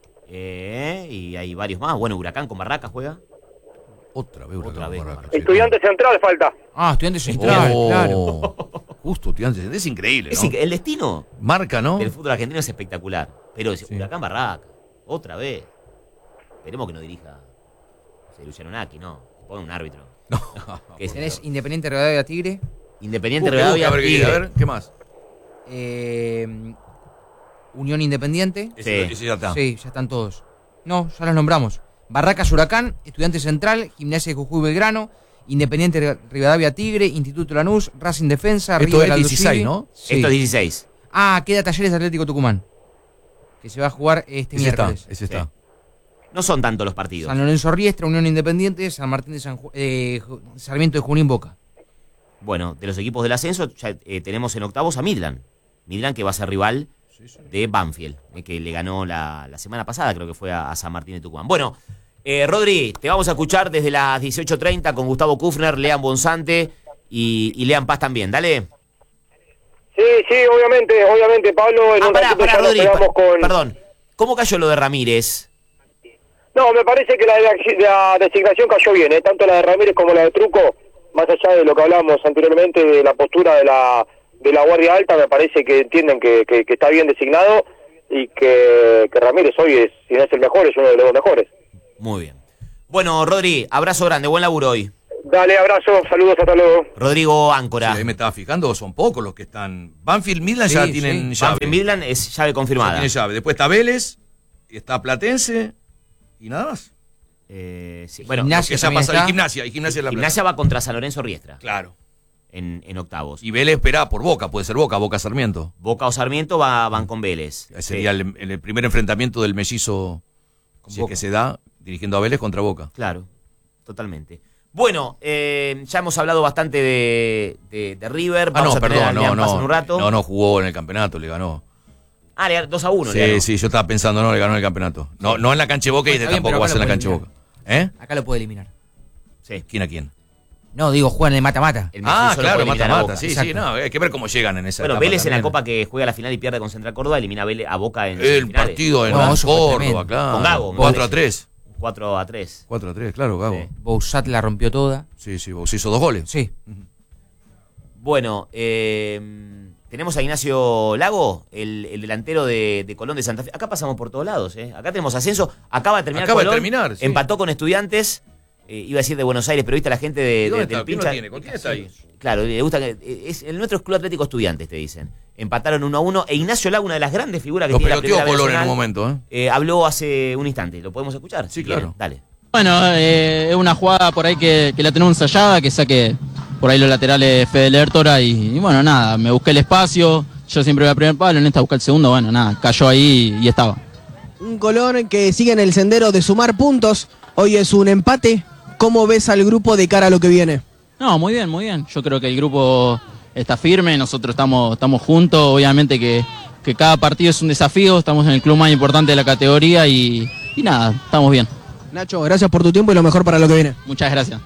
Speaker 2: Eh, y hay varios más. Bueno, Huracán con Barracas juega.
Speaker 3: Otra vez,
Speaker 2: Otra
Speaker 3: Huracán
Speaker 2: vez,
Speaker 3: Barracas,
Speaker 2: Barracas.
Speaker 3: sí.
Speaker 5: Estudiante Central falta.
Speaker 4: Ah, Estudiantes Central,
Speaker 3: Oh,
Speaker 4: claro.
Speaker 3: Justo, Estudiantes. Es increíble,
Speaker 2: Es
Speaker 3: ¿no?
Speaker 2: inc- el destino
Speaker 3: Marca, ¿no?
Speaker 2: del fútbol argentino es espectacular. Pero es
Speaker 3: Sí.
Speaker 2: Huracán Barracas. Otra vez. Esperemos que no dirija no sé, Luciano Naki, no. Ponga un árbitro.
Speaker 3: No.
Speaker 2: ¿Qué es?
Speaker 4: Tenés Independiente Rivadavia Tigre.
Speaker 2: Independiente
Speaker 3: Uh,
Speaker 2: Rivadavia,
Speaker 3: a ver,
Speaker 2: Tigre.
Speaker 3: a ver, ¿qué más?
Speaker 4: eh, Unión Independiente.
Speaker 2: Sí.
Speaker 3: Ese, ese ya está.
Speaker 4: Sí, ya están todos. No, ya los nombramos. Barracas Huracán, Estudiante Central, Gimnasia de Jujuy Belgrano, Independiente Rivadavia Tigre, Instituto Lanús, Racing Defensa,
Speaker 3: Esto
Speaker 4: River
Speaker 3: es
Speaker 4: Aldo
Speaker 3: dieciséis,
Speaker 4: Civi.
Speaker 3: ¿no?
Speaker 4: Sí.
Speaker 2: Esto es dieciséis.
Speaker 4: Ah, queda Talleres Atlético Tucumán. Que se va a jugar este
Speaker 3: Ese está,
Speaker 4: miércoles.
Speaker 3: ese está.
Speaker 2: No son tantos los partidos.
Speaker 4: San Lorenzo Riestra, Unión Independiente, San Martín de San Ju- eh, Ju- Sarmiento de Junín Boca.
Speaker 2: Bueno, de los equipos del ascenso ya eh, tenemos en octavos a Midland. Midland que va a ser rival de Banfield, eh, que le ganó la, la semana pasada, creo que fue a, a San Martín de Tucumán. Bueno, eh, Rodri, te vamos a escuchar desde las dieciocho treinta con Gustavo Kufner, Lean Bonsante y, y Lean Paz también. Dale.
Speaker 5: Sí, sí, obviamente, obviamente, Pablo, en
Speaker 2: Ah,
Speaker 5: un
Speaker 2: pará,
Speaker 5: ratito
Speaker 2: pará,
Speaker 5: ya nos
Speaker 2: Rodri,
Speaker 5: pegamos
Speaker 2: per-
Speaker 5: con...
Speaker 2: perdón. ¿Cómo cayó lo de Ramírez?
Speaker 5: No, me parece que la, la designación cayó bien, ¿eh? Tanto la de Ramírez como la de Truco, más allá de lo que hablábamos anteriormente de la postura de la de la Guardia Alta, me parece que entienden que, que, que está bien designado y que, que Ramírez hoy, es, si no es el mejor, es uno de los mejores.
Speaker 2: Muy bien. Bueno, Rodri, abrazo grande, buen laburo hoy.
Speaker 5: Dale, abrazo, saludos, hasta luego.
Speaker 2: Rodrigo
Speaker 3: Sí,
Speaker 2: Áncora.
Speaker 3: ahí me estaba fijando, son pocos los que están. Banfield, Midland ya
Speaker 4: Sí,
Speaker 3: tienen
Speaker 4: sí.
Speaker 3: llave.
Speaker 2: Banfield Midland es llave
Speaker 3: Ya
Speaker 2: confirmada.
Speaker 3: tiene llave. Después está Vélez, y está Platense, y nada más.
Speaker 2: Eh, sí, bueno,
Speaker 4: Gimnasia
Speaker 3: Que ya
Speaker 4: también
Speaker 3: pasa
Speaker 4: está.
Speaker 3: y gimnasia, y gimnasia en la
Speaker 2: Gimnasia va contra San Lorenzo Riestra.
Speaker 3: Claro.
Speaker 2: en, en octavos.
Speaker 3: Y Vélez espera por Boca, puede ser Boca, Boca Sarmiento.
Speaker 2: Boca o Sarmiento va, van con Vélez.
Speaker 3: Ese sería
Speaker 2: Sí.
Speaker 3: el, el primer enfrentamiento del mellizo,
Speaker 2: Con
Speaker 3: si es
Speaker 2: Boca.
Speaker 3: que se da, dirigiendo a Vélez contra Boca.
Speaker 2: Claro, totalmente. Bueno, eh, ya hemos hablado bastante de, de, de River.
Speaker 3: Ah,
Speaker 2: Vamos
Speaker 3: no,
Speaker 2: a tener
Speaker 3: perdón,
Speaker 2: a
Speaker 3: no,
Speaker 2: Lean Paz en
Speaker 3: no,
Speaker 2: un rato.
Speaker 3: no, no jugó en el campeonato, le ganó.
Speaker 2: Ah, le ganó dos a uno.
Speaker 3: Sí,
Speaker 2: le ganó.
Speaker 3: sí, yo estaba pensando, no, le ganó en el campeonato. No, no en la cancha de Boca y
Speaker 4: Está bien,
Speaker 3: tampoco
Speaker 4: pero
Speaker 3: va a
Speaker 4: acá
Speaker 3: ser en la
Speaker 4: lo
Speaker 3: cancha de
Speaker 4: puede
Speaker 3: Boca. ¿Eh?
Speaker 4: Acá lo puede eliminar.
Speaker 2: Sí.
Speaker 3: ¿Quién a quién?
Speaker 4: No, digo, juegan en el mata-mata.
Speaker 2: El Messi
Speaker 3: Ah,
Speaker 2: solo
Speaker 3: claro,
Speaker 2: puede eliminar a
Speaker 3: mata-mata,
Speaker 2: Boca.
Speaker 3: sí,
Speaker 4: Exacto.
Speaker 3: sí, no, hay que ver cómo llegan en esa
Speaker 2: Bueno,
Speaker 3: etapa
Speaker 2: Vélez en la
Speaker 3: también.
Speaker 2: Copa que juega la final y pierde con Central Córdoba elimina a, Vélez, a Boca en
Speaker 3: El
Speaker 2: semifinales.
Speaker 3: partido en
Speaker 4: No, eso fue
Speaker 3: Córdoba,
Speaker 4: tremendo.
Speaker 3: claro.
Speaker 2: Con Gago, me
Speaker 3: cuatro a
Speaker 2: parece.
Speaker 3: tres.
Speaker 2: cuatro a tres.
Speaker 3: cuatro a tres, claro, Gago.
Speaker 2: Sí.
Speaker 4: Bouzat la rompió toda.
Speaker 3: Sí, sí, vos hizo dos goles.
Speaker 4: Sí.
Speaker 2: Bueno, eh, tenemos a Ignacio Lago, el, el delantero de, de Colón de Santa Fe. Acá pasamos por todos lados, ¿eh? Acá tenemos ascenso. Acaba de terminar
Speaker 3: Acaba de
Speaker 2: Colón.
Speaker 3: terminar, sí.
Speaker 2: Empató con Estudiantes. Eh, iba a decir de Buenos Aires, pero viste la gente de,
Speaker 3: ¿Y dónde
Speaker 2: de-
Speaker 3: está?
Speaker 2: del
Speaker 3: ¿Quién lo
Speaker 2: pincha.
Speaker 3: tiene? ¿Con quién está ahí?
Speaker 2: Claro, le gusta que. Es, el nuestro es Club Atlético Estudiantes, te dicen. Empataron uno a uno. E Ignacio Lago, una de las grandes figuras que
Speaker 3: Lo
Speaker 2: tiene la
Speaker 3: peloteó
Speaker 2: primera B
Speaker 3: Colón en
Speaker 2: nacional,
Speaker 3: un momento, ¿eh?
Speaker 2: eh, habló hace un instante. ¿Lo podemos escuchar?
Speaker 3: Sí,
Speaker 2: Si
Speaker 3: claro.
Speaker 2: quieren. Dale.
Speaker 6: Bueno, eh, es una jugada por ahí que, que la tenemos ensayada, que saque por ahí los laterales Fede Lertora y, y bueno, nada, me busqué el espacio, yo siempre voy a primer palo, en esta busqué el segundo, bueno, nada, cayó ahí y, y estaba.
Speaker 7: Un Colón que sigue en el sendero de sumar puntos. Hoy es un empate. ¿Cómo ves al grupo de cara a lo que viene?
Speaker 6: No, muy bien, muy bien, yo creo que el grupo está firme, nosotros estamos, estamos juntos, obviamente que, que cada partido es un desafío, estamos en el club más importante de la categoría y, y nada, estamos bien.
Speaker 7: Nacho, gracias por tu tiempo y lo mejor para lo que viene.
Speaker 6: Muchas gracias.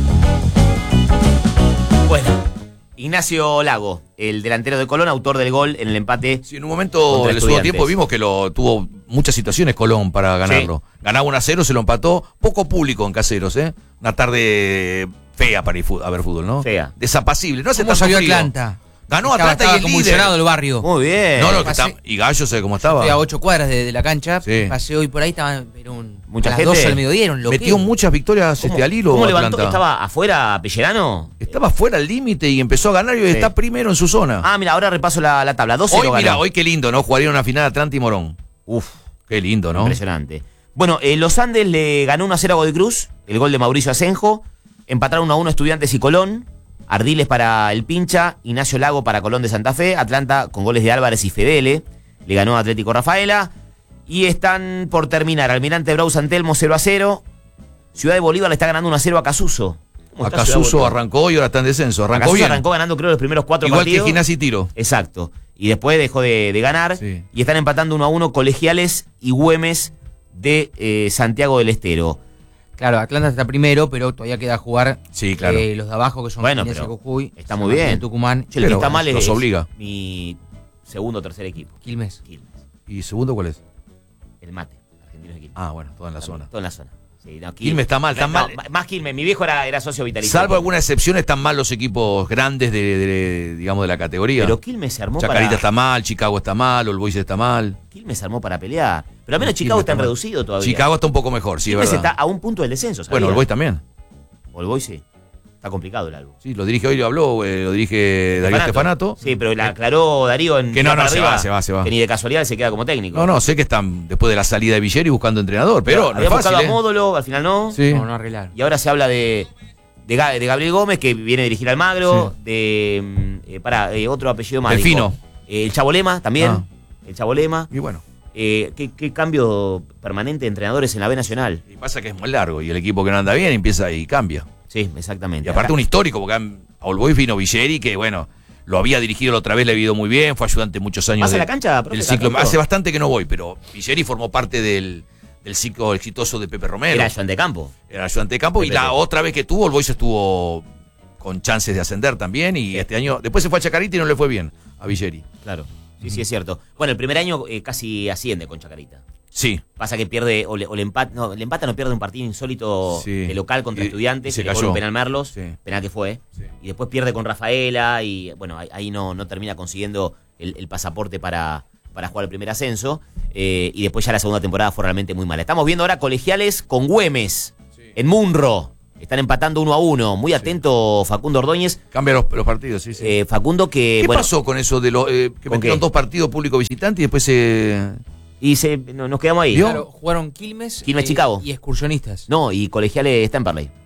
Speaker 2: Bueno, Ignacio Lago, el delantero de Colón, autor del gol en el empate.
Speaker 3: Sí, en un momento
Speaker 2: Contra
Speaker 3: en el segundo
Speaker 2: Estudiantes.
Speaker 3: tiempo vimos que lo tuvo muchas situaciones Colón para ganarlo. Ganaba uno a cero, se lo empató. Poco público en Caseros, ¿eh? Una tarde fea para ir fu- a ver fútbol, ¿no?
Speaker 2: Fea.
Speaker 3: Desapacible. No hace
Speaker 4: ¿Cómo
Speaker 3: tanto
Speaker 4: salió
Speaker 3: frío.
Speaker 4: Atlanta?
Speaker 3: Ganó
Speaker 4: Estaba-
Speaker 3: Atlanta
Speaker 4: estaba
Speaker 3: y el
Speaker 4: convulsionado
Speaker 3: líder.
Speaker 4: el barrio.
Speaker 2: Muy bien.
Speaker 3: No, no, que
Speaker 4: Pasé-
Speaker 3: está, y Gallo sé cómo estaba.
Speaker 4: Estoy a ocho cuadras de, de la cancha.
Speaker 3: Sí.
Speaker 4: Pasé hoy por ahí, estaba era un,
Speaker 2: Mucha
Speaker 4: a las
Speaker 2: gente.
Speaker 4: doce del mediodía, era un loquero.
Speaker 3: Metió muchas victorias
Speaker 2: ¿Cómo,
Speaker 3: este al hilo.
Speaker 2: ¿Cómo levantó?
Speaker 3: Atlanta.
Speaker 2: ¿Estaba afuera Pellerano?
Speaker 3: Estaba fuera al límite y empezó a ganar y hoy
Speaker 2: Sí.
Speaker 3: está primero en su zona.
Speaker 2: Ah, mira, ahora repaso la, la tabla. dos
Speaker 3: hoy,
Speaker 2: cero
Speaker 3: mira,
Speaker 2: ganó.
Speaker 3: hoy qué lindo, ¿no? Jugaría una final Atlanta y Morón.
Speaker 2: Uf,
Speaker 3: Qué lindo, ¿no?
Speaker 2: impresionante. Bueno, eh, Los Andes le ganó uno a cero a Godoy Cruz, el gol de Mauricio Asenjo. Empataron uno a uno Estudiantes y Colón. Ardiles para el Pincha, Ignacio Lago para Colón de Santa Fe. Atlanta con goles de Álvarez y Fedele. Le ganó a Atlético Rafaela. Y están por terminar. Almirante Brau San Telmo cero a cero. Ciudad de Bolívar le está ganando uno a cero a Casuso. ¿Cómo está Ciudad de
Speaker 3: Acasuso
Speaker 2: Bolívar?
Speaker 3: arrancó y ahora está en descenso. Arrancó
Speaker 2: Acasuso
Speaker 3: bien.
Speaker 2: arrancó ganando creo los primeros cuatro
Speaker 3: Igual
Speaker 2: partidos.
Speaker 3: que Gimnasia y Tiro.
Speaker 2: Exacto. Y después dejó de, de ganar.
Speaker 3: Sí.
Speaker 2: Y están empatando uno a uno Colegiales y Güemes de eh, Santiago del Estero.
Speaker 4: Claro, Atlanta está primero, pero todavía queda jugar
Speaker 3: Sí, claro.
Speaker 4: eh, los de abajo, que son
Speaker 2: Bueno,
Speaker 4: Gimnasia,
Speaker 2: pero
Speaker 4: Jujuy,
Speaker 2: está
Speaker 4: San
Speaker 2: muy
Speaker 4: Martín de
Speaker 2: bien.
Speaker 4: Tucumán,
Speaker 2: Che, el que
Speaker 3: Pero
Speaker 2: está mal
Speaker 3: los
Speaker 2: es
Speaker 3: obliga.
Speaker 2: mi segundo o tercer equipo.
Speaker 4: Quilmes.
Speaker 2: Quilmes.
Speaker 3: ¿Y segundo cuál es?
Speaker 2: El mate. Argentinos de Quilmes.
Speaker 3: Ah, bueno, todo en la zona.
Speaker 2: Todo en la zona. Sí, no,
Speaker 3: Quilmes está mal, está
Speaker 2: No,
Speaker 3: mal.
Speaker 2: Más Quilmes. Mi viejo era, era socio vitalicio.
Speaker 3: Salvo alguna excepción, están mal los equipos grandes de, de- de, digamos, de la categoría.
Speaker 2: Pero Quilmes se armó
Speaker 3: Chacarita
Speaker 2: para...
Speaker 3: está mal, Chicago está mal, All Boys está mal.
Speaker 2: Quilmes se armó para pelear. Pero al menos
Speaker 3: Quilmes
Speaker 2: Chicago está en
Speaker 3: mal.
Speaker 2: reducido todavía.
Speaker 3: Chicago está un poco mejor, sí, es
Speaker 2: Quilmes
Speaker 3: verdad.
Speaker 2: está a un punto del descenso, ¿sabía?
Speaker 3: Bueno, All Boys también.
Speaker 2: All Boys sí. Está complicado el álbum.
Speaker 3: Sí, lo dirige hoy, lo habló, eh, lo dirige Darío Stefanato.
Speaker 2: Sí, pero le aclaró Darío en
Speaker 3: Que no,
Speaker 2: Tira
Speaker 3: no,
Speaker 2: para
Speaker 3: se
Speaker 2: arriba,
Speaker 3: va, se va, se va.
Speaker 2: que ni de casualidad se queda como técnico.
Speaker 3: No, no, sé que están después de la salida de Villeri buscando entrenador, pero no es
Speaker 2: había
Speaker 3: fácil,
Speaker 2: buscado
Speaker 3: ¿eh?
Speaker 2: a Módolo, al final no.
Speaker 3: Sí.
Speaker 4: No, no arreglaron.
Speaker 2: Y ahora se habla de, de, Ga- de Gabriel Gómez, que viene a dirigir al Magro, de mm, eh, pará, eh, otro apellido más.
Speaker 3: Delfino.
Speaker 2: dijo. Eh, el Chabolema también.
Speaker 3: Ah.
Speaker 2: El Chabolema.
Speaker 3: Y bueno,
Speaker 2: Eh, ¿qué, qué cambio permanente de entrenadores en la B Nacional?
Speaker 3: y pasa que es muy largo y el equipo que no anda bien empieza y cambia.
Speaker 2: Sí, exactamente.
Speaker 3: Y aparte un histórico, porque han- a All Boys vino Villeri, que bueno, lo había dirigido la otra vez, le había ido muy bien, fue ayudante muchos años
Speaker 2: ¿Vas a
Speaker 3: de-
Speaker 2: la cancha, profe,
Speaker 3: del
Speaker 2: cada
Speaker 3: ciclo.
Speaker 2: tanto?
Speaker 3: Hace bastante que no voy, pero Villeri formó parte del, del ciclo exitoso de Pepe Romero.
Speaker 2: Era ayudante de campo.
Speaker 3: Era ayudante de campo y
Speaker 2: Pepe.
Speaker 3: la otra vez que tuvo, All Boys estuvo con chances de ascender también y
Speaker 2: Sí.
Speaker 3: este año, después se fue a Chacarita y no le fue bien a Villeri.
Speaker 2: Claro. Sí, sí, es cierto. Bueno, el primer año eh, casi asciende con Chacarita.
Speaker 3: Sí.
Speaker 2: Pasa que pierde, o le, o le empata, no, le empata no pierde un partido insólito
Speaker 3: Sí.
Speaker 2: de local contra
Speaker 3: Y-
Speaker 2: Estudiantes,
Speaker 3: y se
Speaker 2: que le cobra
Speaker 3: cayó.
Speaker 2: un penal Merlos,
Speaker 3: Sí.
Speaker 2: penal que fue,
Speaker 3: Sí.
Speaker 2: y después pierde con Rafaela, y bueno, ahí, ahí no, no termina consiguiendo el, el pasaporte para, para jugar el primer ascenso, eh, y después ya la segunda temporada fue realmente muy mala. Estamos viendo ahora Colegiales con Güemes, en Munro, están empatando uno a uno, muy atento Facundo Ordóñez,
Speaker 3: Cambia los, los partidos, sí, sí.
Speaker 2: eh, Facundo que,
Speaker 3: ¿Qué
Speaker 2: bueno,
Speaker 3: pasó con eso de los eh, que
Speaker 2: ¿Con
Speaker 3: metieron
Speaker 2: qué?
Speaker 3: dos partidos público visitante y después se
Speaker 2: y se, no- nos quedamos ahí.
Speaker 3: ¿Vio?
Speaker 4: Claro, jugaron Quilmes,
Speaker 2: Quilmes, Chicago.
Speaker 4: y excursionistas.
Speaker 2: No, y Colegiales está en Parley.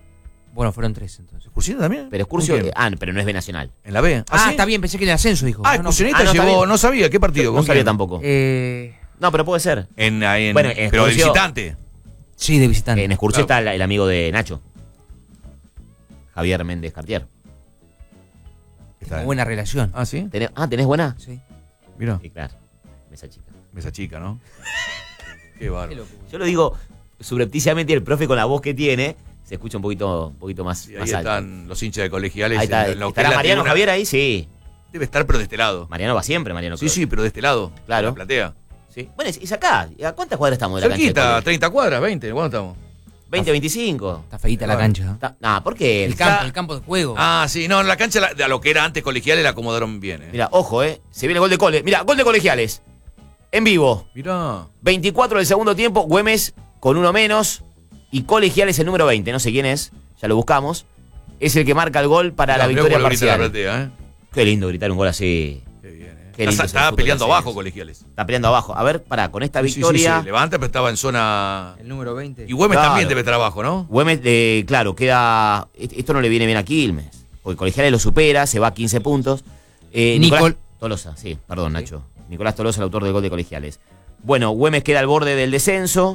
Speaker 4: Bueno, fueron tres entonces.
Speaker 3: ¿Excursionista también?
Speaker 2: Pero Excursio,
Speaker 3: ¿Con quién?
Speaker 2: ah, pero no es B Nacional.
Speaker 3: ¿En la B?
Speaker 4: Ah,
Speaker 3: ¿sí?
Speaker 4: está bien, pensé que en el ascenso, dijo.
Speaker 3: Ah,
Speaker 4: No, no.
Speaker 3: excursionista
Speaker 2: Ah, no, está
Speaker 3: llegó,
Speaker 2: bien.
Speaker 3: no sabía, ¿qué partido?
Speaker 2: No
Speaker 3: ¿Con
Speaker 2: sabía
Speaker 3: quién?
Speaker 2: tampoco.
Speaker 4: Eh,
Speaker 2: No, pero puede ser.
Speaker 3: En, en,
Speaker 2: Bueno, en
Speaker 3: pero de
Speaker 2: Excursio-
Speaker 3: visitante.
Speaker 4: sí, de visitante.
Speaker 2: En Excursio
Speaker 3: Claro.
Speaker 2: está el, el amigo de Nacho. Javier Méndez Cartier.
Speaker 3: Está
Speaker 4: Tengo buena relación.
Speaker 3: Ah, ¿sí?
Speaker 2: ¿Tenés- ah, ¿tenés buena?
Speaker 4: Sí.
Speaker 3: Mira,
Speaker 2: Sí, claro. Esa chica.
Speaker 3: esa chica, ¿no? Qué bárbaro.
Speaker 2: Yo lo digo subrepticiamente, el profe con la voz que tiene se escucha un poquito, un poquito más,
Speaker 3: Y ahí
Speaker 2: más alto.
Speaker 3: están los hinchas de colegiales.
Speaker 2: Ahí está.
Speaker 3: en lo que
Speaker 2: ¿Estará
Speaker 3: es la
Speaker 2: Mariano
Speaker 3: tribuna.
Speaker 2: Javier ahí? Sí.
Speaker 3: Debe estar, pero de este lado.
Speaker 2: Mariano va siempre, Mariano.
Speaker 3: Sí,
Speaker 2: creo.
Speaker 3: sí, pero de este lado.
Speaker 2: Claro.
Speaker 3: de La platea.
Speaker 2: Sí. Bueno, es es acá. ¿A cuántas cuadras estamos de la cancha?
Speaker 3: Cerquita,
Speaker 2: de
Speaker 3: treinta cuadras, veinte. ¿Cuándo estamos?
Speaker 2: veinte, veinticinco.
Speaker 4: Está feita la cancha. ¿no?
Speaker 2: Está- Nah, ¿por qué?
Speaker 4: El campo, el campo de juego.
Speaker 3: Ah, sí, no, en la cancha la- de a lo que era antes colegiales la acomodaron bien. ¿eh?
Speaker 2: Mira, ojo, eh. Se viene el gol de Cole. Mira, gol de Colegiales. En vivo.
Speaker 3: Mirá.
Speaker 2: veinticuatro del segundo tiempo. Güemes con uno menos. Y Colegiales el número veinte. No sé quién es. Ya lo buscamos. Es el que marca el gol para
Speaker 3: Mirá,
Speaker 2: la
Speaker 3: mirá
Speaker 2: victoria
Speaker 3: cómo lo grita la
Speaker 2: parcial.
Speaker 3: platea, ¿eh?
Speaker 2: Qué lindo gritar un gol así.
Speaker 3: Qué bien, ¿eh?
Speaker 2: Qué lindo
Speaker 3: Está,
Speaker 2: es el
Speaker 3: estaba
Speaker 2: fútbol
Speaker 3: peleando
Speaker 2: de
Speaker 3: abajo
Speaker 2: ascenso.
Speaker 3: colegiales.
Speaker 2: Está peleando abajo. A ver, pará, con esta
Speaker 3: Sí, sí, sí,
Speaker 2: victoria.
Speaker 3: se levanta, pero estaba en zona.
Speaker 4: El número veinte.
Speaker 3: Y Güemes
Speaker 2: Claro.
Speaker 3: también debe estar abajo, ¿no?
Speaker 2: Güemes, eh, claro, queda. Esto no le viene bien a Quilmes. Porque Colegiales lo supera, se va a quince puntos. Eh,
Speaker 4: Nicol-
Speaker 2: Nicolás Tolosa, sí, perdón, Nacho. Nicolás Tolosa, el autor del gol de Colegiales. Bueno, Güemes queda al borde del descenso.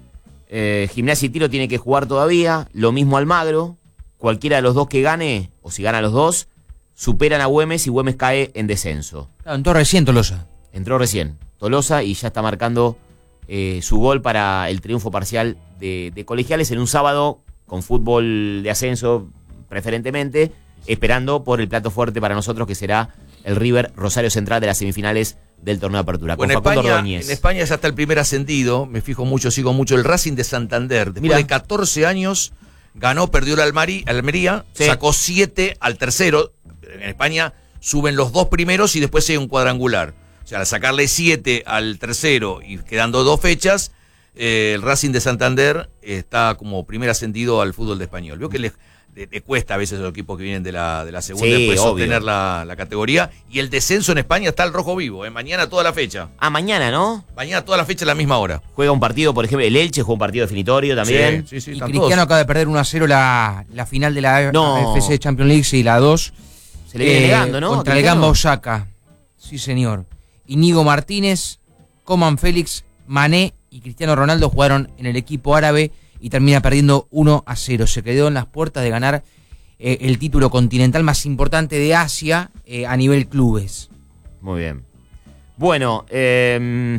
Speaker 2: Eh, Gimnasia y Tiro tiene que jugar todavía. Lo mismo Almagro. Cualquiera de los dos que gane, o si gana los dos, superan a Güemes y Güemes cae en descenso.
Speaker 4: Claro, entró recién Tolosa.
Speaker 2: Entró recién Tolosa y ya está marcando eh, su gol para el triunfo parcial de, de Colegiales en un sábado con fútbol de ascenso preferentemente, esperando por el plato fuerte para nosotros que será el River Rosario Central de las semifinales del torneo de apertura.
Speaker 3: Bueno,
Speaker 2: con
Speaker 3: en
Speaker 2: Facundo
Speaker 3: España,
Speaker 2: Ordóñez.
Speaker 3: en España ya está el primer ascendido. Me fijo mucho, sigo mucho. El Racing de Santander. Después
Speaker 2: Mirá.
Speaker 3: de catorce años, ganó, perdió el Almari- Almería,
Speaker 2: Sí.
Speaker 3: sacó siete al tercero. En España suben los dos primeros y después hay un cuadrangular. O sea, al sacarle siete al tercero y quedando dos fechas, eh, el Racing de Santander está como primer ascendido al fútbol de español. Veo que le, le- le cuesta a veces a los equipos que vienen de la, de la segunda
Speaker 2: Sí,
Speaker 3: después
Speaker 2: obvio.
Speaker 3: sostener la, la categoría. Y el descenso en España está al rojo vivo. ¿eh? Mañana toda la fecha.
Speaker 2: Ah, mañana, ¿no?
Speaker 3: Mañana toda la fecha a la misma hora.
Speaker 2: Juega un partido, por ejemplo, el Elche juega un partido definitorio también.
Speaker 3: Sí, sí, sí,
Speaker 4: Y
Speaker 3: están
Speaker 4: Cristiano
Speaker 3: todos.
Speaker 4: acaba de perder uno a cero la, la final de la
Speaker 2: No.
Speaker 4: A F C Champions League, sí, la dos.
Speaker 2: Se le viene negando, ¿no?
Speaker 4: Contra el
Speaker 2: Cristiano.
Speaker 4: Gamba Osaka. Sí, señor. Íñigo Martínez, Coman Félix, Mané y Cristiano Ronaldo jugaron en el equipo árabe y termina perdiendo uno a cero. Se quedó en las puertas de ganar eh, el título continental más importante de Asia eh, a nivel clubes.
Speaker 2: Muy bien. Bueno, eh,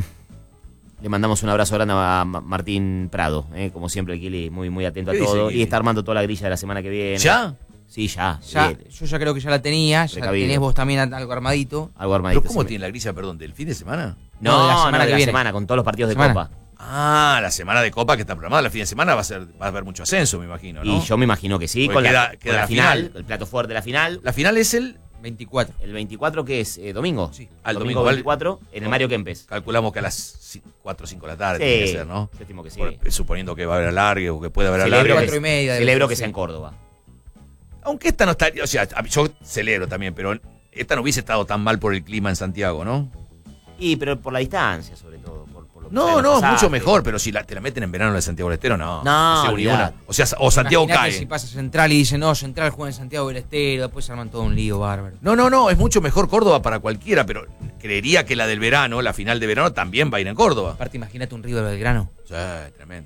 Speaker 2: le mandamos un abrazo grande a Ma- Martín Prado, eh, como siempre, el Kili, muy, muy atento a
Speaker 3: ¿Qué dice
Speaker 2: todo.
Speaker 3: Kili?
Speaker 2: Y está armando toda la grilla de la semana que viene.
Speaker 3: ¿Ya?
Speaker 2: Sí, ya.
Speaker 4: Ya,
Speaker 2: sí,
Speaker 4: yo ya creo que ya la tenía, ya
Speaker 2: Precavido.
Speaker 4: tenés vos también algo armadito.
Speaker 2: algo armadito.
Speaker 3: ¿Pero cómo
Speaker 2: sí.
Speaker 3: tiene la grilla, perdón, del fin de semana?
Speaker 2: No,
Speaker 4: No, de la
Speaker 2: no,
Speaker 4: semana
Speaker 2: de
Speaker 4: que
Speaker 2: la
Speaker 4: viene.
Speaker 2: semana, con todos los partidos de
Speaker 4: Semana.
Speaker 2: Copa.
Speaker 3: Ah, la semana de Copa que está programada, la fin de semana va a ser va a haber mucho ascenso, me imagino, ¿no?
Speaker 2: Y yo me imagino que sí,
Speaker 3: Porque
Speaker 2: con,
Speaker 3: queda-
Speaker 2: la,
Speaker 3: queda
Speaker 2: con la
Speaker 3: la
Speaker 2: final,
Speaker 3: final.
Speaker 2: el plato fuerte de la final.
Speaker 3: La final es el,
Speaker 4: veinticuatro.
Speaker 2: El veinticuatro, que es eh, domingo.
Speaker 4: Sí,
Speaker 3: al
Speaker 2: domingo
Speaker 3: domingo, ¿vale?
Speaker 2: veinticuatro, en el Mario Kempes.
Speaker 3: calculamos que a las cuatro o cinco de la tarde
Speaker 2: Sí,
Speaker 3: tiene que ser, ¿no?
Speaker 2: yo estimo que sí.
Speaker 3: Por- suponiendo que va a haber alargue o que puede haber
Speaker 2: Celebro,
Speaker 3: alargue.
Speaker 2: que,
Speaker 4: cuatro y media debe
Speaker 2: celebro
Speaker 4: ser,
Speaker 2: que
Speaker 4: sí.
Speaker 2: sea en Córdoba.
Speaker 3: Aunque esta no estaría, o sea, yo celebro también, pero esta no hubiese estado tan mal por el clima en Santiago, ¿no?
Speaker 2: Y, pero por la distancia, sobre todo. Por, por lo que
Speaker 3: No,
Speaker 2: traen los
Speaker 3: no,
Speaker 2: pasajes.
Speaker 3: mucho mejor, pero si la, te la meten en verano en el Santiago del Estero, no.
Speaker 2: No,
Speaker 3: seguro ni
Speaker 2: olvidate.
Speaker 3: una. O sea, o Santiago
Speaker 4: Imaginate
Speaker 3: cae.
Speaker 4: si pasa Central y dicen, no, Central juega en Santiago del Estero, después se arman todo un lío bárbaro.
Speaker 3: No, no, no, es mucho mejor Córdoba para cualquiera, pero creería que la del verano, la final de verano, también va a ir en Córdoba.
Speaker 4: Aparte, imagínate un River Belgrano.
Speaker 3: Sí, tremendo.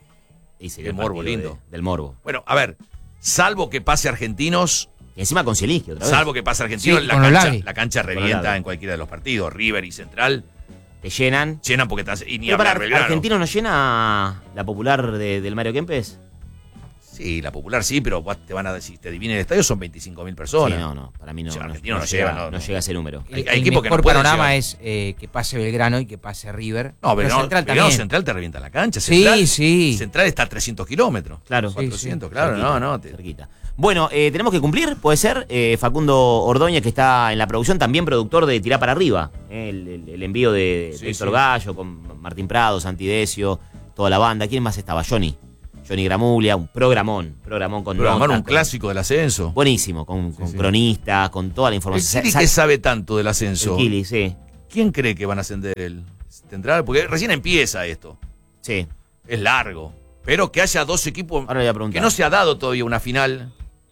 Speaker 2: Y sería
Speaker 3: Qué
Speaker 2: el
Speaker 3: morbo
Speaker 2: partido
Speaker 3: lindo.
Speaker 2: de- del morbo.
Speaker 3: Bueno, a ver, salvo que pase Argentinos,
Speaker 2: Y encima con Zielinski otra vez.
Speaker 3: salvo que pase Argentinos,
Speaker 4: Sí,
Speaker 3: la,
Speaker 4: con
Speaker 3: cancha,
Speaker 4: Olagui.
Speaker 3: la cancha
Speaker 2: Con
Speaker 3: revienta
Speaker 2: Olagui.
Speaker 3: en cualquiera de los partidos. River y Central
Speaker 2: Te llenan.
Speaker 3: llenan porque están. Y ni
Speaker 2: Pero para
Speaker 3: hablar Belgrano.
Speaker 2: Argentino no llena la popular de- del Mario Kempes.
Speaker 3: Sí, la popular sí, pero vos te van a decir, te dividen el estadio, son veinticinco mil personas.
Speaker 2: Sí, no, no. Para mí no,
Speaker 3: O sea,
Speaker 2: no,
Speaker 3: Argentino
Speaker 2: no
Speaker 3: no
Speaker 2: llega,
Speaker 3: llega, no,
Speaker 2: no
Speaker 3: no.
Speaker 2: llega a ese número.
Speaker 3: Hay-
Speaker 4: El,
Speaker 3: hay
Speaker 4: el
Speaker 3: equipos que no
Speaker 4: mejor
Speaker 3: pueden
Speaker 4: panorama
Speaker 3: llegar.
Speaker 4: es eh, que pase Belgrano y que pase River.
Speaker 3: No, pero no,
Speaker 4: Central
Speaker 3: Belgrano
Speaker 4: también.
Speaker 3: Central te revienta la cancha.
Speaker 4: Sí,
Speaker 3: Central,
Speaker 4: sí.
Speaker 3: Central está a trescientos kilómetros.
Speaker 2: Claro.
Speaker 3: cuatrocientos,
Speaker 2: Sí,
Speaker 3: claro,
Speaker 2: cerquita,
Speaker 3: no, no. te-
Speaker 2: cerquita. Bueno, eh, tenemos que cumplir, puede ser. Eh, Facundo Ordóñez, que está en la producción, también productor de Tirá para Arriba. eh, el, el- el envío de,
Speaker 3: Sí,
Speaker 2: de Héctor
Speaker 3: sí.
Speaker 2: Gallo con Martín Prado, Santi Decio, toda la banda. ¿Quién más estaba? Johnny. Johnny Gramulia, un programón. Programón con
Speaker 3: Programar
Speaker 2: notas,
Speaker 3: un
Speaker 2: con-
Speaker 3: clásico del ascenso.
Speaker 2: Buenísimo, con, con
Speaker 3: sí.
Speaker 2: cronistas, con toda la
Speaker 3: El
Speaker 2: información.
Speaker 3: Kili
Speaker 2: Sa-
Speaker 3: que
Speaker 2: sa-
Speaker 3: sabe tanto del ascenso.
Speaker 2: el Kili, sí.
Speaker 3: ¿Quién cree que van a ascender el Central? Porque recién empieza esto.
Speaker 2: Sí.
Speaker 3: Es largo. Pero que haya dos equipos,
Speaker 2: Ahora le voy a preguntar.
Speaker 3: que no se ha dado todavía una final.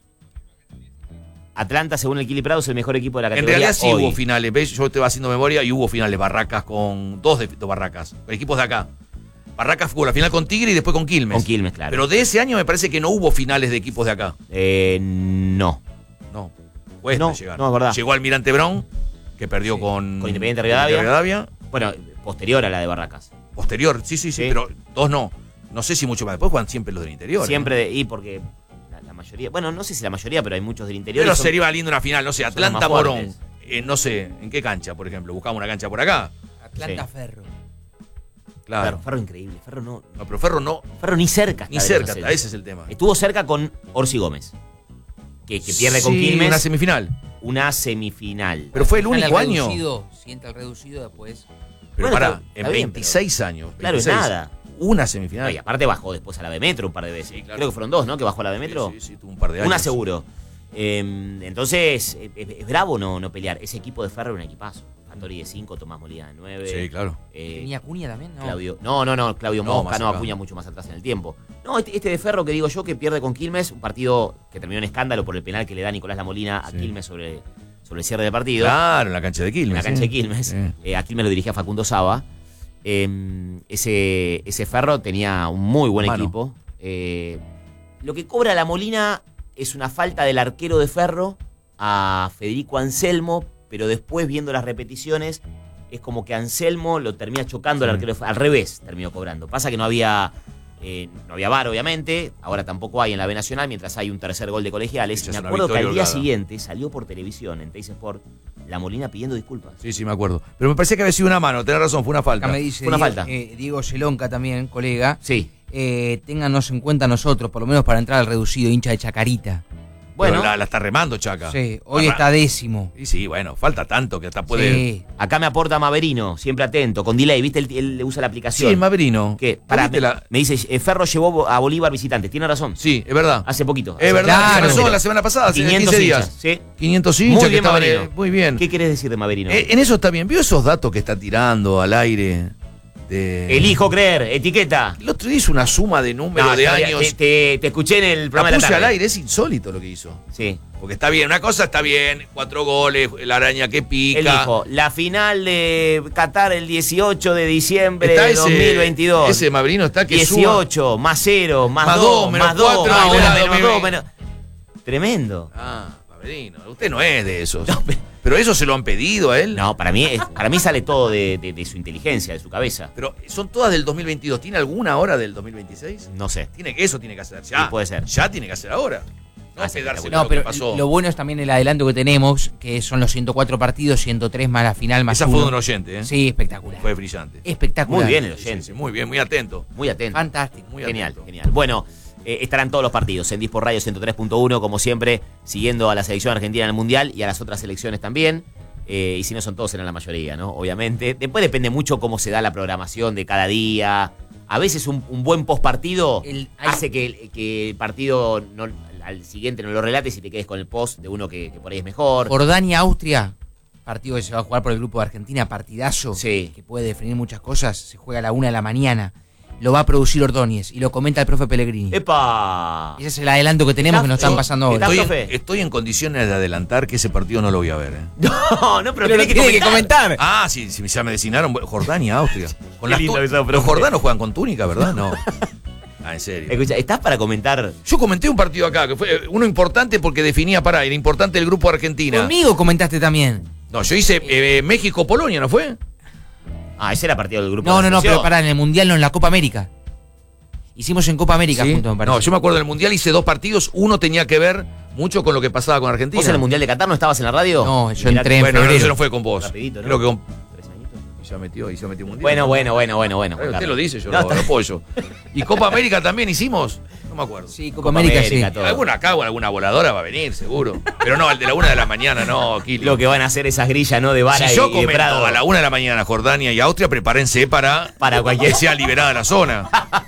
Speaker 2: Atlanta, según el Kili Prado, es el mejor equipo de la
Speaker 3: En
Speaker 2: categoría
Speaker 3: realidad sí
Speaker 2: hoy.
Speaker 3: hubo finales, ¿ves? Yo estoy haciendo memoria y hubo finales Barracas con dos de dos Barracas, con equipos de acá. Barracas jugó la final con Tigre y después con Quilmes.
Speaker 2: Con Quilmes, claro.
Speaker 3: Pero de ese año me parece que no hubo finales de equipos de acá.
Speaker 2: Eh, no.
Speaker 3: No. Cuesta
Speaker 2: No,
Speaker 3: llegar.
Speaker 2: no, es verdad.
Speaker 3: Llegó Almirante Brown, que perdió
Speaker 2: Sí.
Speaker 3: con,
Speaker 2: Con Independiente Rivadavia.
Speaker 3: Rivadavia.
Speaker 2: Bueno, posterior a la de Barracas.
Speaker 3: Posterior, sí, sí, sí,
Speaker 2: Sí.
Speaker 3: pero dos no. No sé si mucho más. Después juegan siempre los del interior.
Speaker 2: Siempre,
Speaker 3: ¿no?
Speaker 2: de, y porque la, la mayoría, bueno, no sé si la mayoría, pero hay muchos del interior.
Speaker 3: Pero
Speaker 2: y son-
Speaker 3: sería lindo una final, no sé,
Speaker 2: los
Speaker 3: Atlanta
Speaker 2: más
Speaker 3: Morón.
Speaker 2: fuertes.
Speaker 3: Eh, no sé, ¿en qué cancha, por ejemplo? Buscamos una cancha por acá.
Speaker 4: Atlanta
Speaker 2: Sí.
Speaker 4: Ferro.
Speaker 3: Claro.
Speaker 2: Claro, Ferro increíble. Ferro no,
Speaker 3: No, pero Ferro no,
Speaker 2: Ferro ni cerca.
Speaker 3: ni
Speaker 2: está de
Speaker 3: cerca,
Speaker 2: los
Speaker 3: está,
Speaker 2: ascensos.
Speaker 3: ese es el tema.
Speaker 2: Estuvo cerca con Orsi Gómez, que, que pierde con
Speaker 3: Sí,
Speaker 2: Quilmes
Speaker 3: una semifinal.
Speaker 2: una semifinal.
Speaker 3: Pero fue el
Speaker 4: Sale
Speaker 3: único
Speaker 4: al
Speaker 3: año.
Speaker 4: reducido, sienta el reducido después.
Speaker 3: Pero
Speaker 2: Bueno,
Speaker 3: pará,
Speaker 2: está-
Speaker 3: en
Speaker 2: está bien,
Speaker 3: veintiséis años.
Speaker 2: Claro, es
Speaker 3: veintiséis,
Speaker 2: nada.
Speaker 3: Una
Speaker 2: No,
Speaker 3: semifinal.
Speaker 2: y aparte bajó después a la B Metro un par de veces.
Speaker 3: Sí, claro.
Speaker 2: Creo que fueron dos, ¿no? Que bajó a la B Metro.
Speaker 3: Sí, sí, sí, tuvo un par de años.
Speaker 2: Una seguro. Eh, entonces, es, es bravo no, no pelear. Ese equipo de Ferro era un equipazo. Fattori de cinco, Tomás Molina de nueve.
Speaker 3: Sí, claro.
Speaker 2: Eh,
Speaker 4: ¿Tenía Acuña también? No.
Speaker 2: Claudio. No, no, no, Claudio
Speaker 3: No,
Speaker 2: Mosca,
Speaker 3: más
Speaker 2: no,
Speaker 3: acá.
Speaker 2: Acuña mucho más atrás en el tiempo. No, este, este de Ferro que digo yo que pierde con Quilmes, un partido que terminó en escándalo por el penal que le da Nicolás Lamolina a
Speaker 3: Sí.
Speaker 2: Quilmes sobre, sobre el cierre del partido.
Speaker 3: Claro, en la cancha de Quilmes.
Speaker 2: En la cancha
Speaker 3: sí.
Speaker 2: de Quilmes.
Speaker 3: Sí.
Speaker 2: Eh, a Quilmes lo dirigía Facundo Saba. Eh, ese, ese Ferro tenía un muy buen
Speaker 3: Mano.
Speaker 2: equipo. Eh, lo que cobra la Molina es una falta del arquero de Ferro a Federico Anselmo, pero después viendo las repeticiones es como que Anselmo lo termina chocando al
Speaker 3: Sí.
Speaker 2: arquero de Ferro. Al revés terminó cobrando. Pasa que no había... Eh, no había V A R, obviamente, ahora tampoco hay en la B Nacional, mientras hay un tercer gol de Colegiales.
Speaker 3: Esa
Speaker 2: Y me
Speaker 3: es una
Speaker 2: acuerdo que al
Speaker 3: victoria
Speaker 2: día
Speaker 3: holgada.
Speaker 2: siguiente salió por televisión en Teis Sport la Molina pidiendo disculpas.
Speaker 3: Sí, sí, me acuerdo. Pero me parecía que había sido una mano, tenés razón, fue una falta.
Speaker 4: Acá me dice
Speaker 2: Fue una
Speaker 4: Diego,
Speaker 2: falta.
Speaker 4: eh, Diego Yelonca también, colega.
Speaker 2: Sí.
Speaker 4: Eh, téngannos en cuenta nosotros, por lo menos para entrar al reducido, hincha de Chacarita.
Speaker 3: Bueno,
Speaker 2: Bueno,
Speaker 3: la, la está remando, Chaca.
Speaker 4: Sí, hoy
Speaker 3: Arra-
Speaker 4: está décimo.
Speaker 3: Y sí, bueno, falta tanto que hasta puede.
Speaker 4: Sí.
Speaker 2: acá me aporta Maverino, siempre atento, con delay, ¿viste? Él, él le usa la aplicación.
Speaker 3: Sí, Maverino.
Speaker 2: que, pará,
Speaker 3: ¿Viste
Speaker 2: me,
Speaker 3: la-
Speaker 2: me dice, eh, Ferro llevó a Bolívar visitante. Tiene razón.
Speaker 3: Sí, es verdad.
Speaker 2: Hace poquito.
Speaker 3: Es
Speaker 2: Hace-
Speaker 3: verdad,
Speaker 4: Claro.
Speaker 3: tiene razón, la semana pasada, hace
Speaker 2: quinientos
Speaker 3: quince
Speaker 2: hinchas,
Speaker 3: días.
Speaker 2: ¿sí?
Speaker 3: quinientos hinchas
Speaker 2: Muy
Speaker 3: que
Speaker 2: bien,
Speaker 3: estaban,
Speaker 2: Maverino.
Speaker 3: eh, muy bien.
Speaker 2: ¿Qué querés decir de Maverino?
Speaker 3: Eh, en eso está bien. ¿Vio esos datos que está tirando al aire? De...
Speaker 2: Elijo creer, etiqueta.
Speaker 3: El otro día hizo una suma de números
Speaker 2: No,
Speaker 3: de
Speaker 2: te,
Speaker 3: años.
Speaker 2: te, te- te escuché en el
Speaker 3: La
Speaker 2: programa de la
Speaker 3: puse
Speaker 2: tarde.
Speaker 3: al aire, es insólito lo que hizo.
Speaker 2: Sí.
Speaker 3: Porque está bien, una cosa está bien, cuatro goles, la araña que pica.
Speaker 2: Él dijo, la final de Qatar el dieciocho de diciembre
Speaker 3: Está
Speaker 2: de
Speaker 3: ese-
Speaker 2: dos mil veintidós.
Speaker 3: Ese Maverino está que
Speaker 2: dieciocho, más cero, más,
Speaker 3: Más
Speaker 2: dos,
Speaker 3: dos, menos
Speaker 2: más dos,
Speaker 3: cuatro,
Speaker 2: más
Speaker 3: menos
Speaker 2: una,
Speaker 3: dos,
Speaker 2: menos
Speaker 3: menos-
Speaker 2: dos, menos... Tremendo.
Speaker 3: Ah, Maverino, usted no es de esos. Pero eso se lo han pedido a él.
Speaker 2: No, para mí, es- para mí sale todo de, de- de su inteligencia, de su cabeza.
Speaker 3: Pero son todas del dos mil veintidós. ¿Tiene alguna hora del dos mil veintiséis?
Speaker 2: No sé.
Speaker 3: Tiene que, eso tiene que hacer ya.
Speaker 2: Sí, puede ser.
Speaker 3: Ya tiene que hacer ahora. No
Speaker 2: Ah,
Speaker 3: es
Speaker 2: sí,
Speaker 3: quedarse con
Speaker 2: espectacular.
Speaker 4: No,
Speaker 3: lo
Speaker 4: pero
Speaker 3: que pasó.
Speaker 4: lo bueno es también el adelanto que tenemos, que son los ciento cuatro partidos, ciento tres más la final más
Speaker 3: Esa
Speaker 4: uno.
Speaker 3: fue de un oyente, ¿eh?
Speaker 4: Sí, espectacular.
Speaker 3: Fue brillante.
Speaker 4: Espectacular.
Speaker 2: Muy bien el
Speaker 3: Sí,
Speaker 2: oyente.
Speaker 3: sí, muy bien, muy atento.
Speaker 2: Muy atento.
Speaker 4: Fantástico.
Speaker 3: Muy
Speaker 2: Genial,
Speaker 3: atento.
Speaker 2: genial. Bueno, eh, estarán todos los partidos en Dispor Radio ciento tres punto uno, como siempre, siguiendo a la selección argentina en el Mundial y a las otras selecciones también. Eh, y si no son todos, serán la mayoría, ¿no? Obviamente. Después depende mucho cómo se da la programación de cada día. A veces un, un buen postpartido
Speaker 4: El- hay-
Speaker 2: hace que, el- que el partido no, al siguiente no lo relates y te quedes con el post de uno que, que por ahí es mejor.
Speaker 4: Jordania-Austria, partido que se va a jugar por el grupo de Argentina, partidazo,
Speaker 2: Sí.
Speaker 4: que puede definir muchas cosas, se juega a la una de la mañana, lo va a producir Ordóñez y lo comenta el profe Pellegrini.
Speaker 2: ¡Epa!
Speaker 4: Ese es el adelanto que tenemos que nos están
Speaker 2: Yo-
Speaker 4: pasando ahora.
Speaker 2: ¿Está,
Speaker 3: Estoy,
Speaker 2: profe?
Speaker 3: en, estoy en condiciones de adelantar que ese partido no lo voy a ver. ¿eh?
Speaker 2: No, no, pero,
Speaker 4: Pero lo
Speaker 2: tenés
Speaker 4: tiene que comentar.
Speaker 3: Ah, sí, sí, ya me designaron. Jordania, Austria. Con
Speaker 2: Qué
Speaker 3: las
Speaker 2: lindo
Speaker 3: tu-
Speaker 2: que sos,
Speaker 3: Los
Speaker 2: profe.
Speaker 3: jordanos juegan con túnica, ¿verdad? No. Ah, en serio.
Speaker 2: Escucha, ¿estás para comentar?
Speaker 3: Yo comenté un partido acá, que fue uno importante porque definía, para era importante el grupo Argentina.
Speaker 4: Conmigo comentaste también.
Speaker 3: No, yo hice eh, México-Polonia, ¿no fue?
Speaker 2: Ah, ese era partido del grupo.
Speaker 4: No,
Speaker 2: de la
Speaker 4: no, no,
Speaker 2: selección.
Speaker 4: pero pará, en el Mundial no, en la Copa América. Hicimos en Copa América
Speaker 3: ¿Sí?
Speaker 4: juntos, me parece.
Speaker 3: No, yo me acuerdo del Mundial, hice dos partidos, uno tenía que ver mucho con lo que pasaba con Argentina.
Speaker 2: ¿Vos en el Mundial de Qatar no estabas en la radio?
Speaker 4: No, yo
Speaker 2: Mirá,
Speaker 4: entré en
Speaker 3: Bueno, no,
Speaker 4: febrero.
Speaker 3: eso no fue con vos.
Speaker 2: Rapidito, ¿no?
Speaker 3: Creo que con...
Speaker 2: ¿Tres añitos?
Speaker 3: Y ya metió, y ya metió Mundial.
Speaker 2: Bueno, bueno, bueno, bueno, bueno.
Speaker 3: Eh,
Speaker 2: Juan
Speaker 3: Usted
Speaker 2: Carlos.
Speaker 3: lo dice, yo
Speaker 2: No,
Speaker 3: lo,
Speaker 2: está-
Speaker 3: lo apoyo. ¿Y Copa América también hicimos? No me acuerdo.
Speaker 4: Sí, Copa,
Speaker 2: Copa
Speaker 4: América,
Speaker 2: América,
Speaker 4: sí.
Speaker 2: todo.
Speaker 3: Alguna acá o alguna voladora va a venir, seguro. Pero no, al de la una de la mañana, no, Kili.
Speaker 2: Lo que van a hacer esas grillas, ¿no? De vara
Speaker 3: Si
Speaker 2: y-
Speaker 3: yo
Speaker 2: y de
Speaker 3: comento
Speaker 2: Prado.
Speaker 3: a la una de la mañana Jordania y Austria, prepárense para,
Speaker 2: Para cualquier-
Speaker 3: que sea liberada la zona.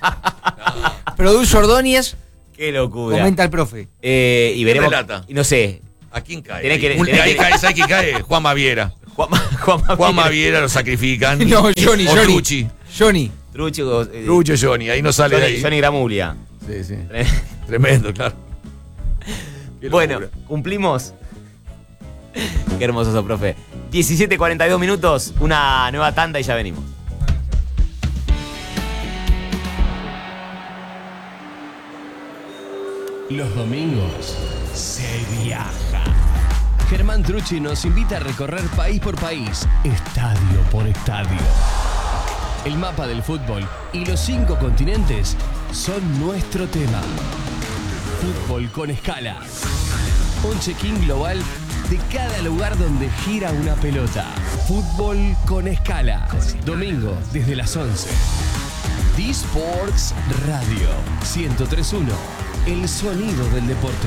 Speaker 4: Produce Ordóñez,
Speaker 2: Qué locura.
Speaker 4: comenta el profe.
Speaker 2: Eh, y veremos.
Speaker 3: relata?
Speaker 2: Y no sé.
Speaker 3: ¿A quién cae?
Speaker 2: Tenés que-
Speaker 3: ahí,
Speaker 2: tenés
Speaker 3: ahí
Speaker 2: que-
Speaker 3: cae, ¿sabes quién cae? Juan Maviera.
Speaker 2: Juan, Juan,
Speaker 3: Juan Maviera lo sacrifican.
Speaker 4: No, Johnny,
Speaker 3: O
Speaker 4: Johnny.
Speaker 3: Tucci.
Speaker 4: Johnny.
Speaker 2: Trucho, eh,
Speaker 3: Trucho Johnny, ahí no sale
Speaker 2: Johnny,
Speaker 3: de ahí.
Speaker 2: Johnny Gramuglia.
Speaker 3: Sí, sí. Tremendo, claro. Qué
Speaker 2: Bueno,
Speaker 3: locura.
Speaker 2: ¿cumplimos? Qué hermoso eso, profe. diecisiete cuarenta y dos minutos, una nueva tanda y ya venimos.
Speaker 8: Los domingos se viaja. Germán Trucci nos invita a recorrer país por país, estadio por estadio. El mapa del fútbol y los cinco continentes son nuestro tema. Fútbol con escala. Un check-in global de cada lugar donde gira una pelota. Fútbol con escala. Domingo desde las once. D-Sports Radio ciento tres punto uno. El sonido del deporte.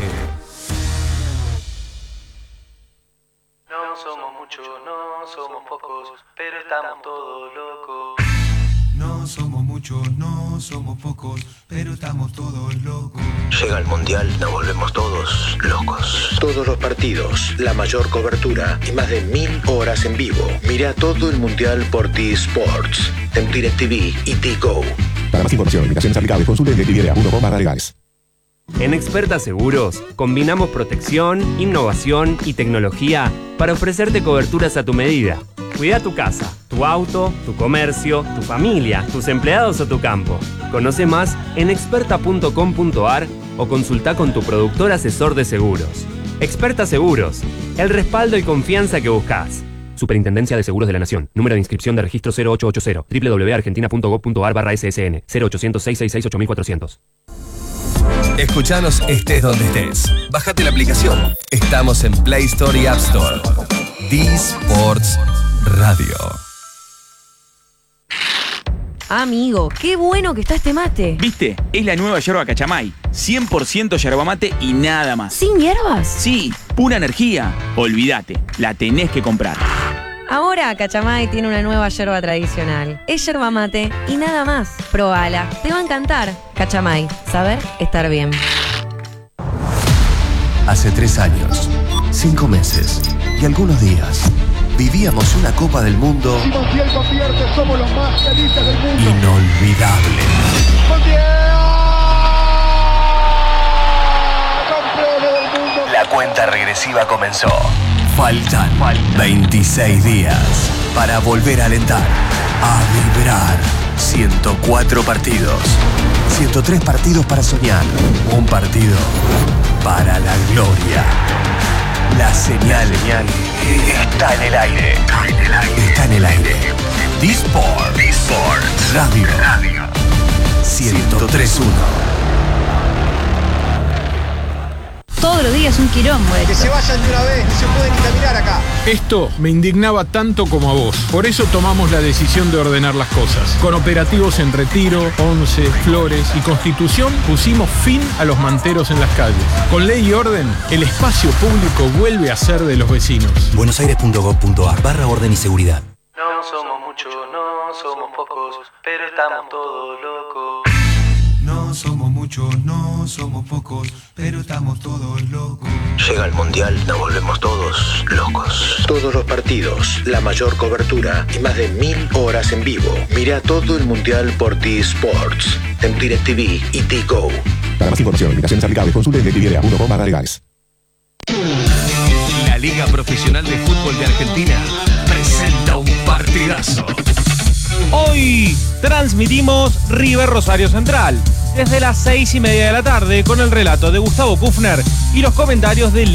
Speaker 9: No somos muchos, no somos pocos, pero estamos todos locos.
Speaker 10: No somos muchos, no somos pocos, pero estamos todos locos.
Speaker 11: Llega el Mundial, nos volvemos todos locos. Todos los partidos, la mayor cobertura y más de mil horas en vivo. Mira todo el Mundial por T-Sports, en DirecTV y T-Go.
Speaker 12: Para más información, limitaciones aplicables, consulte en directv punto com barra legales.
Speaker 13: En Experta Seguros, combinamos protección, innovación y tecnología para ofrecerte coberturas a tu medida. Cuida tu casa, tu auto, tu comercio, tu familia, tus empleados o tu campo. Conoce más en experta punto com punto a r o consulta con tu productor asesor de seguros. Experta Seguros, el respaldo y confianza que buscas. Superintendencia de Seguros de la Nación. Número de inscripción de registro cero ocho ocho cero. doble u doble u doble u punto argentina punto gov punto a r barra S S N. cero ochocientos, seiscientos sesenta y seis, ocho mil cuatrocientos.
Speaker 8: Escuchanos estés donde estés. Bájate la aplicación. Estamos en Play Store y App Store. D-Sports Radio.
Speaker 14: Amigo, qué bueno que está este mate.
Speaker 15: ¿Viste? Es la nueva yerba Cachamay. cien por ciento yerba mate y nada más.
Speaker 14: ¿Sin hierbas?
Speaker 15: Sí, pura energía. Olvídate, la tenés que comprar.
Speaker 14: Ahora Cachamay tiene una nueva yerba tradicional. Es yerba mate y nada más. Probala, te va a encantar. Cachamay, saber estar bien.
Speaker 8: Hace tres años, cinco meses y algunos días, vivíamos una Copa del Mundo
Speaker 16: Montiel convierte, somos los más felices del mundo.
Speaker 8: inolvidable.
Speaker 16: Montiel, campeones del mundo.
Speaker 8: La cuenta regresiva comenzó. Faltan veintiséis días para volver a alentar, a vibrar. ciento cuatro partidos, ciento tres partidos para soñar, un partido para la gloria. La señal está en el aire. Está en el aire. Está en el aire. D-Sports Radio ciento tres punto uno.
Speaker 17: Todos los días un quilombo esto.
Speaker 16: Que se vayan de una vez, no se pueden caminar acá.
Speaker 18: Esto me indignaba tanto como a vos. Por eso tomamos la decisión de ordenar las cosas. Con operativos en Retiro, Once, Flores y Constitución pusimos fin a los manteros en las calles. Con ley y orden, el espacio público vuelve a ser de los vecinos.
Speaker 8: buenosaires punto gov punto a r barra orden y seguridad.
Speaker 9: No somos muchos, no somos pocos, pero estamos todos locos.
Speaker 10: No somos muchos, no somos pocos, pero estamos todos locos.
Speaker 11: Llega el Mundial, nos volvemos todos locos. Todos los partidos, la mayor cobertura y más de mil horas en vivo. Mira todo el Mundial por T-Sports, en DirecTV y T-Go.
Speaker 12: Para más información, limitaciones aplicables, consulte en directv punto com barra legales.
Speaker 8: La Liga Profesional de Fútbol de Argentina presenta un partidazo.
Speaker 19: Hoy transmitimos River Rosario Central desde las seis y media de la tarde con el relato de Gustavo Kufner y los comentarios de